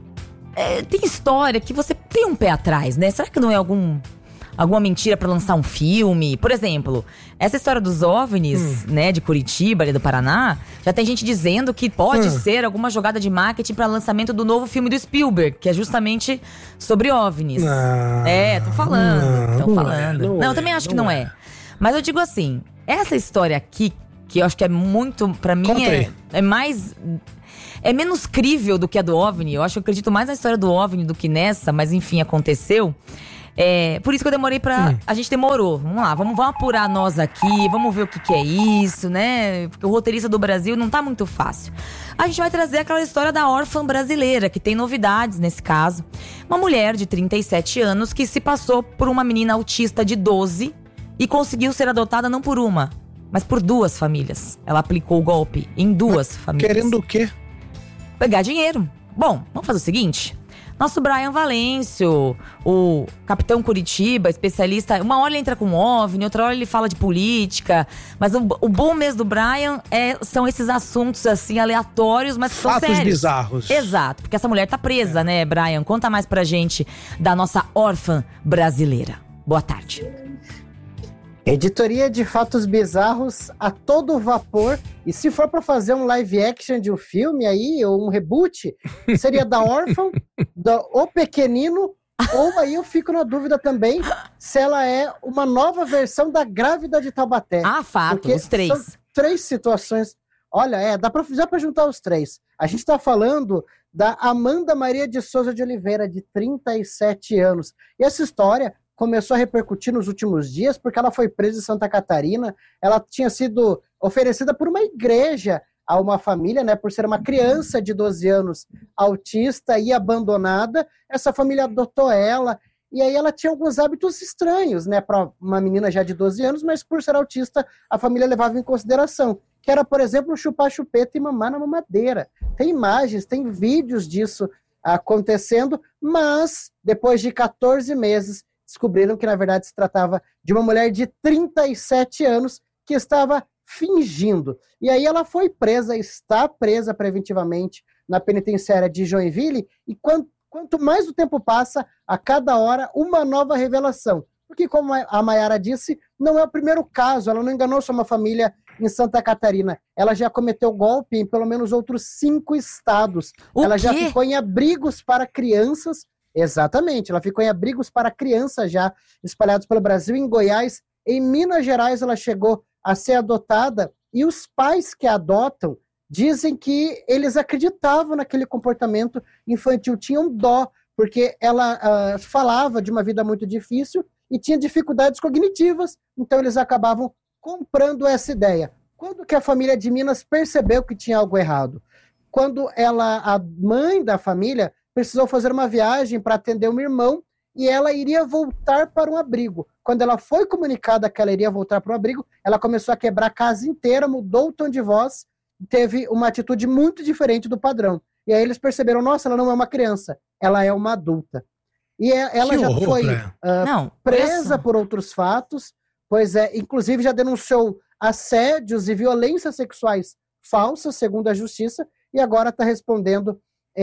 É, tem história que você tem um pé atrás, né? Será que não é algum, alguma mentira pra lançar um filme? Por exemplo, essa história dos OVNIs, hum. né, de Curitiba, ali do Paraná, já tem gente dizendo que pode hum. ser alguma jogada de marketing pra lançamento do novo filme do Spielberg, que é justamente sobre OVNIs. Não, é, tô falando, não, tô falando. É, não, não é, eu também acho não que não é. é. Mas eu digo assim, essa história aqui, que eu acho que é muito, pra mim, é, é mais... É menos crível do que a do OVNI. Eu acho que eu acredito mais na história do OVNI do que nessa, mas enfim, aconteceu. É, por isso que eu demorei pra... Hum. A gente demorou. Vamos lá, vamos, vamos apurar nós aqui, vamos ver o que, que é isso, né? Porque o roteirista do Brasil não tá muito fácil. A gente vai trazer aquela história da órfã brasileira, que tem novidades nesse caso. Uma mulher de trinta e sete anos que se passou por uma menina autista de doze e conseguiu ser adotada não por uma, mas por duas famílias. Ela aplicou o golpe em duas mas famílias. Querendo o quê? Pegar dinheiro. Bom, vamos fazer o seguinte. Nosso Brian Valêncio, o capitão Curitiba, especialista, uma hora ele entra com OVNI, outra hora ele fala de política. Mas o, o bom mesmo do Brian é, são esses assuntos assim, aleatórios, mas que são fatos sérios. Bizarros. Exato, porque essa mulher tá presa, é. né, Brian? Conta mais pra gente da nossa órfã brasileira. Boa tarde. Editoria de fatos bizarros a todo vapor. E se for para fazer um live action de um filme aí, ou um reboot, seria da órfã, do O Pequenino, ou aí eu fico na dúvida também se ela é uma nova versão da Grávida de Taubaté. Ah, fato, os três. São três situações. Olha, é, dá para dá pra juntar os três. A gente tá falando da Amanda Maria de Souza de Oliveira, de trinta e sete anos. E essa história começou a repercutir nos últimos dias, porque ela foi presa em Santa Catarina. Ela tinha sido oferecida por uma igreja a uma família, né, por ser uma criança de doze anos autista e abandonada. Essa família adotou ela, e aí ela tinha alguns hábitos estranhos, né, para uma menina já de doze anos, mas por ser autista, a família levava em consideração, que era, por exemplo, chupar chupeta e mamar na mamadeira. Tem imagens, tem vídeos disso acontecendo, mas depois de catorze meses, descobriram que, na verdade, se tratava de uma mulher de trinta e sete anos que estava fingindo. E aí ela foi presa, está presa preventivamente na penitenciária de Joinville, e quanto, quanto mais o tempo passa, a cada hora, uma nova revelação. Porque, como a Mayara disse, não é o primeiro caso, ela não enganou só uma família em Santa Catarina. Ela já cometeu golpe em pelo menos outros cinco estados. O ela quê? já ficou em abrigos para crianças. Exatamente, ela ficou em abrigos para crianças já espalhados pelo Brasil. Em Goiás, em Minas Gerais, ela chegou a ser adotada, e os pais que a adotam dizem que eles acreditavam naquele comportamento infantil, tinham dó, porque ela uh, falava de uma vida muito difícil e tinha dificuldades cognitivas, então eles acabavam comprando essa ideia. Quando que a família de Minas percebeu que tinha algo errado? Quando ela, a mãe da família, precisou fazer uma viagem para atender um irmão e ela iria voltar para um abrigo. Quando ela foi comunicada que ela iria voltar para um abrigo, ela começou a quebrar a casa inteira, mudou o tom de voz, teve uma atitude muito diferente do padrão. E aí eles perceberam, nossa, ela não é uma criança, ela é uma adulta. E ela que já horror, foi uh, não, presa por outros fatos, pois é, inclusive já denunciou assédios e violências sexuais falsas, segundo a justiça, e agora está respondendo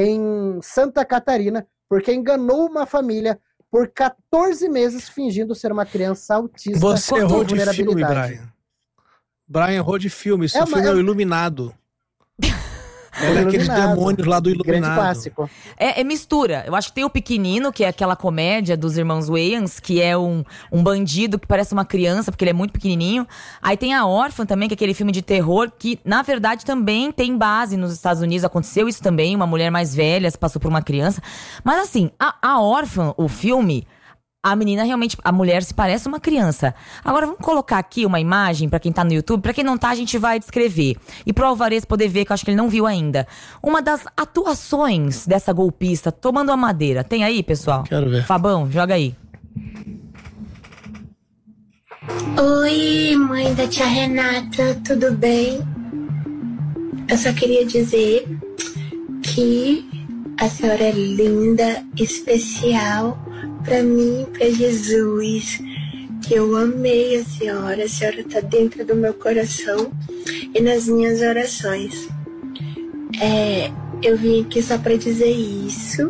em Santa Catarina, porque enganou uma família por catorze meses fingindo ser uma criança autista. Você errou de filme, Brian. Brian errou de filme, esse é filme uma, é o Iluminado. Ela é aqueles demônios lá do Iluminado. Grande clássico. É, é mistura. Eu acho que tem o Pequenino, que é aquela comédia dos irmãos Wayans, que é um, um bandido que parece uma criança, porque ele é muito pequenininho. Aí tem a Órfã também, que é aquele filme de terror, que na verdade também tem base nos Estados Unidos. Aconteceu isso também, uma mulher mais velha se passou por uma criança. Mas assim, a, a Órfã, o filme... A menina realmente, a mulher se parece uma criança. Agora vamos colocar aqui uma imagem pra quem tá no YouTube. Pra quem não tá, a gente vai descrever. E pro Alvarez poder ver, que eu acho que ele não viu ainda. Uma das atuações dessa golpista tomando a madeira. Tem aí, pessoal? Quero ver. Fabão, joga aí. Oi, mãe da tia Renata, tudo bem? Eu só queria dizer que a senhora é linda, especial pra mim, pra Jesus, que eu amei a senhora, a senhora tá dentro do meu coração e nas minhas orações. É, eu vim aqui só pra dizer isso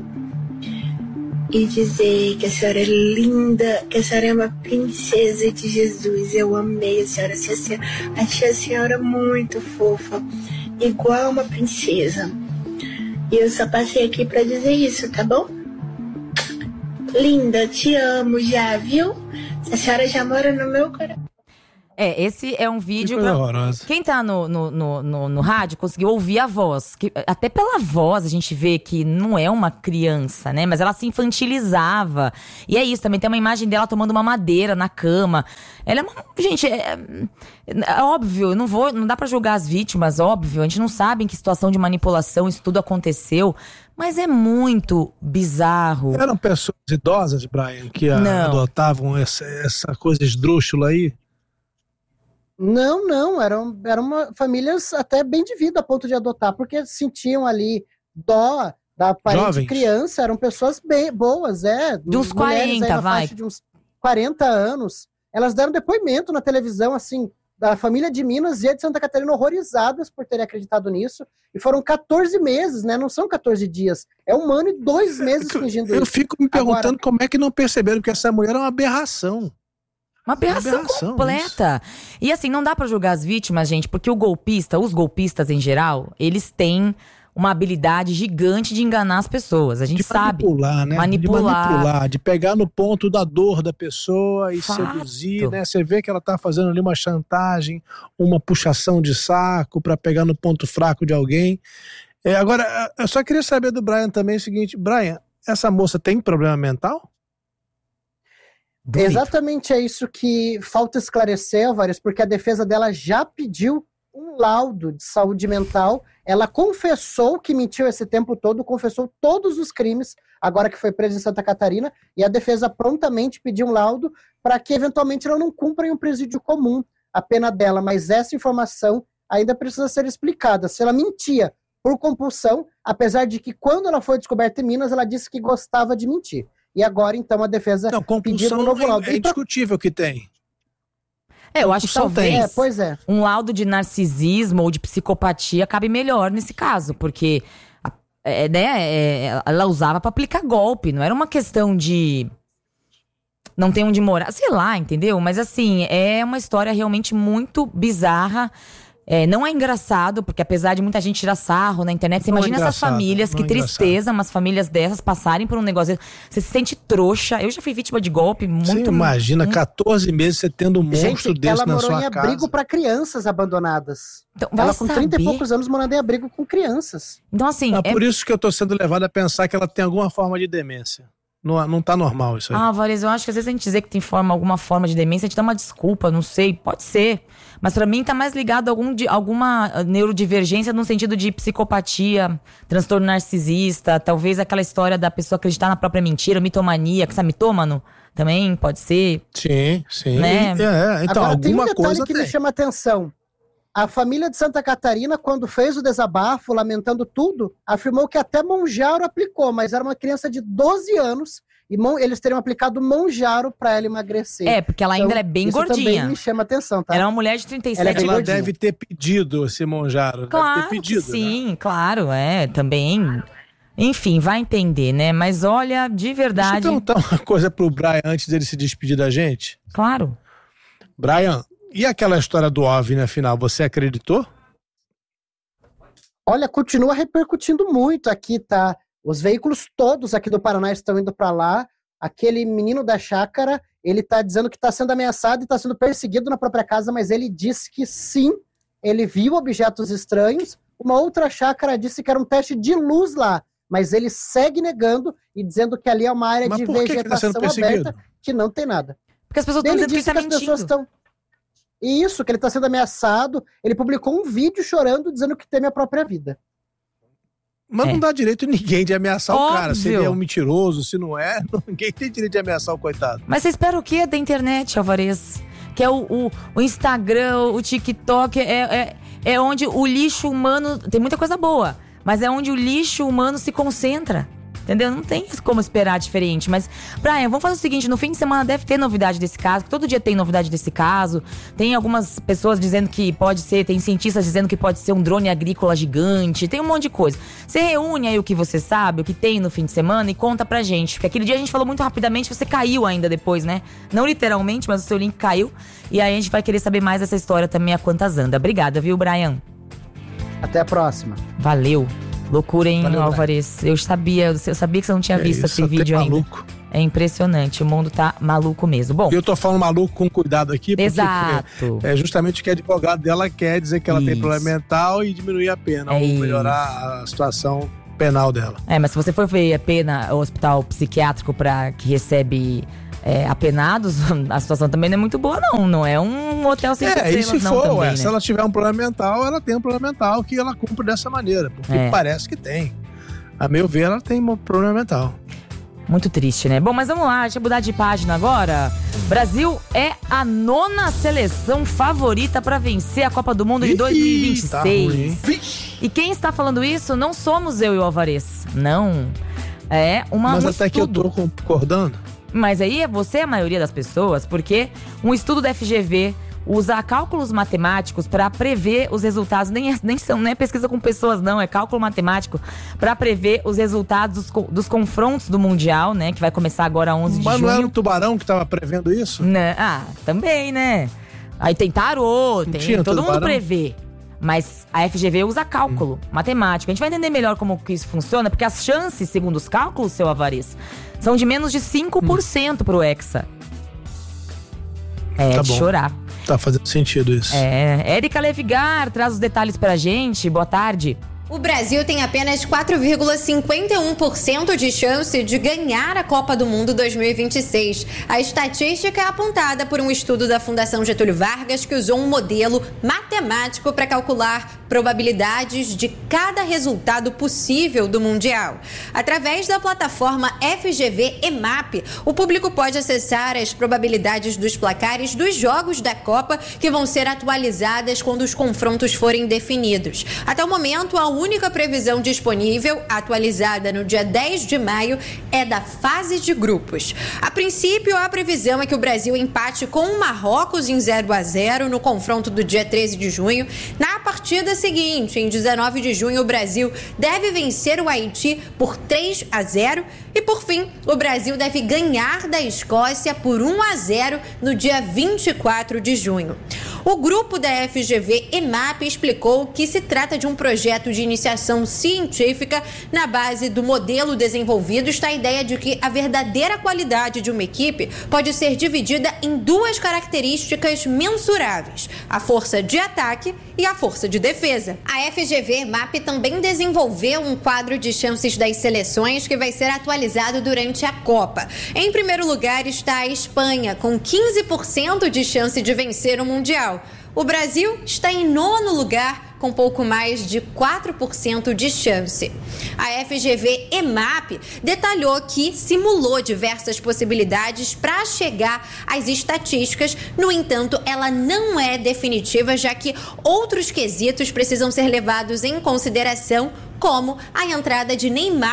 e dizer que a senhora é linda, que a senhora é uma princesa de Jesus. Eu amei a senhora, achei a senhora muito fofa, igual uma princesa. E eu só passei aqui pra dizer isso, tá bom? Linda, te amo já, viu? A senhora já mora no meu coração. É, esse é um vídeo... Que coisa horrorosa. Quem tá no, no, no, no, no rádio conseguiu ouvir a voz. Que, até pela voz a gente vê que não é uma criança, né? Mas ela se infantilizava. E é isso, também tem uma imagem dela tomando uma madeira na cama. Ela é uma... Gente, é, é óbvio, não, vou, não dá pra julgar as vítimas, óbvio. A gente não sabe em que situação de manipulação isso tudo aconteceu. Mas é muito bizarro. Eram pessoas idosas, Brian, que a, adotavam essa, essa coisa esdrúxula aí? Não, não, eram, eram uma, famílias até bem de vida a ponto de adotar, porque sentiam ali dó da parente criança, eram pessoas bem boas, é. De uns quarenta, aí, vai. De uns quarenta anos. Elas deram depoimento na televisão, assim, da família de Minas e a de Santa Catarina, horrorizadas por terem acreditado nisso. E foram quatorze meses, né? Não são quatorze dias. É um ano e dois meses fingindo eu, isso. Eu fico me perguntando Agora, como é que não perceberam que essa mulher é uma aberração. Uma aberração, uma aberração completa. Isso. E assim, não dá pra julgar as vítimas, gente, porque o golpista, os golpistas em geral, eles têm uma habilidade gigante de enganar as pessoas. A gente de sabe. Manipular, né? Manipular. De manipular, de pegar no ponto da dor da pessoa e Fato. seduzir, né? Você vê que ela tá fazendo ali uma chantagem, uma puxação de saco pra pegar no ponto fraco de alguém. É, agora, eu só queria saber do Brian também o seguinte, Brian, essa moça tem problema mental? Duvido. Exatamente é isso que falta esclarecer, Álvares, porque a defesa dela já pediu um laudo de saúde mental. Ela confessou que mentiu esse tempo todo, confessou todos os crimes, agora que foi presa em Santa Catarina, e a defesa prontamente pediu um laudo para que, eventualmente, ela não cumpra em um presídio comum a pena dela. Mas essa informação ainda precisa ser explicada. Se ela mentia por compulsão, apesar de que, quando ela foi descoberta em Minas, ela disse que gostava de mentir. E agora, então, a defesa não, pediu um novo laudo. É, é indiscutível que tem. É, eu acho que talvez é, pois é. um laudo de narcisismo ou de psicopatia cabe melhor nesse caso, porque é, né, é, ela usava pra aplicar golpe, não era uma questão de não ter onde morar, sei lá, entendeu? Mas assim, é uma história realmente muito bizarra. É, não é engraçado, porque apesar de muita gente tirar sarro na internet, você não imagina é essas famílias, que é tristeza, umas famílias dessas passarem por um negócio. Você se sente trouxa. Eu já fui vítima de golpe muito. Você imagina, muito... catorze meses você tendo um monstro gente, desse na sua casa. Ela morou em abrigo para crianças abandonadas. Então, ela com trinta e poucos anos morando em abrigo com crianças. Então assim... É, é por isso que eu tô sendo levado a pensar que ela tem alguma forma de demência. Não, não tá normal isso aí. Ah, Vares, eu acho que às vezes a gente dizer que tem forma, alguma forma de demência, a gente dá uma desculpa, não sei, pode ser. Mas pra mim tá mais ligado a algum, de, alguma neurodivergência no sentido de psicopatia, transtorno narcisista, talvez aquela história da pessoa acreditar na própria mentira, mitomania, que sabe, mitômano também pode ser. Sim, sim. Né? É, então, agora, alguma tem um detalhe coisa que tem. me chama a atenção. A família de Santa Catarina, quando fez o desabafo, lamentando tudo, afirmou que até Monjaro aplicou, mas era uma criança de doze anos e eles teriam aplicado Monjaro para ela emagrecer. É, porque ela ainda então, é bem isso gordinha. Também me chama atenção, tá? Ela é uma mulher de trinta e sete ela, é ela deve ter pedido esse Monjaro. Claro deve ter pedido, que sim, né? claro, é, também. Enfim, vai entender, né? Mas olha, de verdade... Deixa eu perguntar uma coisa pro Brian antes dele se despedir da gente. Claro. Brian, e aquela história do OVNI, afinal, você acreditou? Olha, continua repercutindo muito aqui, tá? Os veículos todos aqui do Paraná estão indo para lá. Aquele menino da chácara, ele tá dizendo que está sendo ameaçado e está sendo perseguido na própria casa, mas ele disse que sim, ele viu objetos estranhos. Uma outra chácara disse que era um teste de luz lá, mas ele segue negando e dizendo que ali é uma área Mas de por que que vegetação ele tá sendo perseguido? aberta que não tem nada. Porque as pessoas estão Ele dizendo que ele disse tá que as pessoas mentindo. estão... Isso, que ele está sendo ameaçado. Ele publicou um vídeo chorando, dizendo que teme a própria vida. Mas É. não dá direito a ninguém de ameaçar o cara. Se ele Óbvio. é um mentiroso, se não é, ninguém tem direito de ameaçar o coitado. Mas você espera o quê da internet, Alvarez? Que é o, o, o Instagram, o TikTok, é, é, é onde o lixo humano... Tem muita coisa boa, mas é onde o lixo humano se concentra. Entendeu? Não tem como esperar diferente. Mas, Brian, vamos fazer o seguinte: no fim de semana deve ter novidade desse caso. Todo dia tem novidade desse caso. Tem algumas pessoas dizendo que pode ser, tem cientistas dizendo que pode ser um drone agrícola gigante. Tem um monte de coisa. Você reúne aí o que você sabe, o que tem no fim de semana e conta pra gente. Porque aquele dia a gente falou muito rapidamente, você caiu ainda depois, né? Não literalmente, mas o seu link caiu. E aí a gente vai querer saber mais dessa história também, a quantas anda. Obrigada, viu, Brian? Até a próxima. Valeu. Loucura, hein, Valeu, Alvarez? Eu sabia, eu sabia que você não tinha É visto isso, esse até vídeo ainda. maluco. É impressionante, o mundo tá maluco mesmo. Bom, Eu tô falando maluco com cuidado aqui, porque Exato. é justamente o que a advogada dela quer dizer que ela tem Isso. problema mental e diminuir a pena, É ou isso. melhorar a situação penal dela. é, mas se você for ver a pena, o hospital psiquiátrico pra que recebe é, apenados, a situação também não é muito boa, não. Não é um hotel sem É, e se não for, também, ué, né? se ela tiver um problema mental, ela tem um problema mental que ela cumpre dessa maneira, porque É. parece que tem. A meu ver, ela tem um problema mental. Muito triste, né? Bom, mas vamos lá, deixa eu mudar de página agora. Brasil é a nona seleção favorita pra vencer a Copa do Mundo de Ih, dois mil e vinte e seis. tá ruim, hein? E quem está falando isso não somos eu e o Alvarez. Não. É uma, Mas um até que eu estudo. tô concordando. Mas aí é você a maioria das pessoas, porque um estudo da F G V usa cálculos matemáticos para prever os resultados. Nem, é, nem são, não é pesquisa com pessoas, não, é cálculo matemático para prever os resultados dos, co- dos confrontos do Mundial, né? Que vai começar agora onze de Mas não era o junho. Tubarão que tava prevendo isso? Né? Ah, também, né? Aí tem tarô, tem, tinha todo mundo tubarão? prevê. Mas a F G V usa cálculo matemático. A gente vai entender melhor como que isso funciona, porque as chances, segundo os cálculos, seu Alvarez, são de menos de cinco por cento pro Hexa. É Tá de bom. chorar. Tá fazendo sentido isso. É, Érica Levigar traz os detalhes pra gente. Boa tarde. O Brasil tem apenas quatro vírgula cinquenta e um por cento de chance de ganhar a Copa do Mundo dois mil e vinte e seis. A estatística é apontada por um estudo da Fundação Getúlio Vargas que usou um modelo matemático para calcular probabilidades de cada resultado possível do Mundial. Através da plataforma F G V E M A P, o público pode acessar as probabilidades dos placares dos jogos da Copa que vão ser atualizadas quando os confrontos forem definidos. Até o momento, a única previsão disponível, atualizada no dia dez de maio, é da fase de grupos. A princípio, a previsão é que o Brasil empate com o Marrocos em zero a zero no confronto do dia treze de junho. Na partida seguinte, em dezenove de junho, o Brasil deve vencer o Haiti por três a zero. E, por fim, o Brasil deve ganhar da Escócia por um a zero no dia vinte e quatro de junho. O grupo da F G V E M A P explicou que se trata de um projeto de iniciação científica. Na base do modelo desenvolvido está a ideia de que a verdadeira qualidade de uma equipe pode ser dividida em duas características mensuráveis: a força de ataque e a força de defesa. A F G V E M A P também desenvolveu um quadro de chances das seleções que vai ser atualizado durante a Copa. Em primeiro lugar está a Espanha, com quinze por cento de chance de vencer o Mundial. O Brasil está em nono lugar, com pouco mais de quatro por cento de chance. A F G V E M A P detalhou que simulou diversas possibilidades para chegar às estatísticas. No entanto, ela não é definitiva, já que outros quesitos precisam ser levados em consideração, como a entrada de Neymar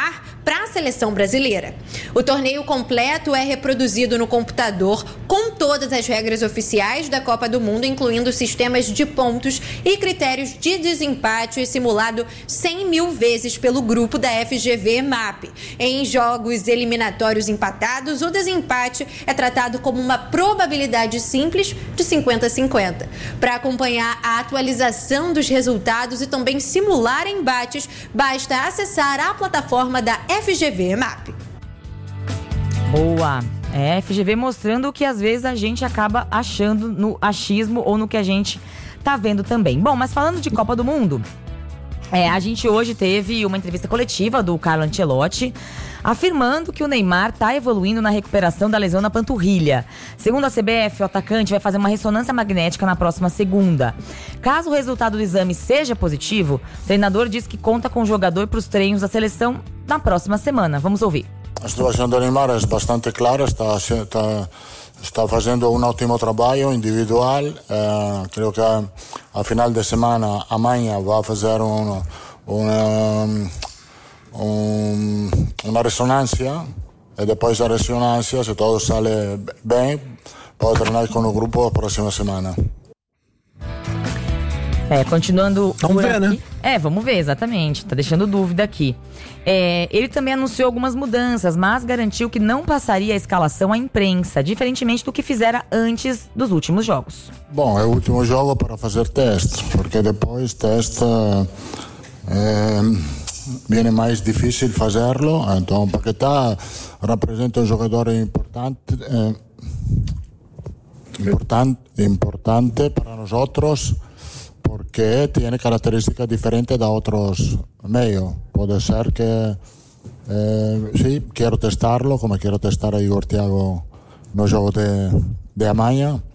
para a seleção brasileira. O torneio completo é reproduzido no computador com todas as regras oficiais da Copa do Mundo, incluindo sistemas de pontos e critérios de desempate, simulado cem mil vezes pelo grupo da F G V M A P. Em jogos eliminatórios empatados, o desempate é tratado como uma probabilidade simples de cinquenta a cinquenta. Para acompanhar a atualização dos resultados e também simular embates, basta acessar a plataforma da F G V M A P. Boa! É, F G V mostrando o que às vezes a gente acaba achando no achismo ou no que a gente tá vendo também. Bom, mas falando de Copa do Mundo, é, a gente hoje teve uma entrevista coletiva do Carlo Ancelotti, afirmando que o Neymar está evoluindo na recuperação da lesão na panturrilha. Segundo a C B F, o atacante vai fazer uma ressonância magnética na próxima segunda. Caso o resultado do exame seja positivo, o treinador diz que conta com o jogador para os treinos da seleção na próxima semana. Vamos ouvir. A situação do Neymar é bastante clara, está, está, está fazendo um ótimo trabalho individual. Eh, creio que a, a final de semana, amanhã, vai fazer um, um, um, uma ressonância e depois da ressonância, se tudo sai bem, pode treinar com o grupo a próxima semana. É, continuando... Vamos ver, aqui. né? É, vamos ver, exatamente. Tá deixando dúvida aqui. É, ele também anunciou algumas mudanças, mas garantiu que não passaria a escalação à imprensa, diferentemente do que fizera antes dos últimos jogos. Bom, é o último jogo para fazer teste, porque depois teste é, viene mais difícil fazerlo. Então, Paquetá representa um jogador importante, é, importante, importante para nós outros, porque tiene características diferentes de otros medios. Puede ser que eh, sí, quiero testarlo, como quiero testar a Igor Thiago no juego de, de Amaña,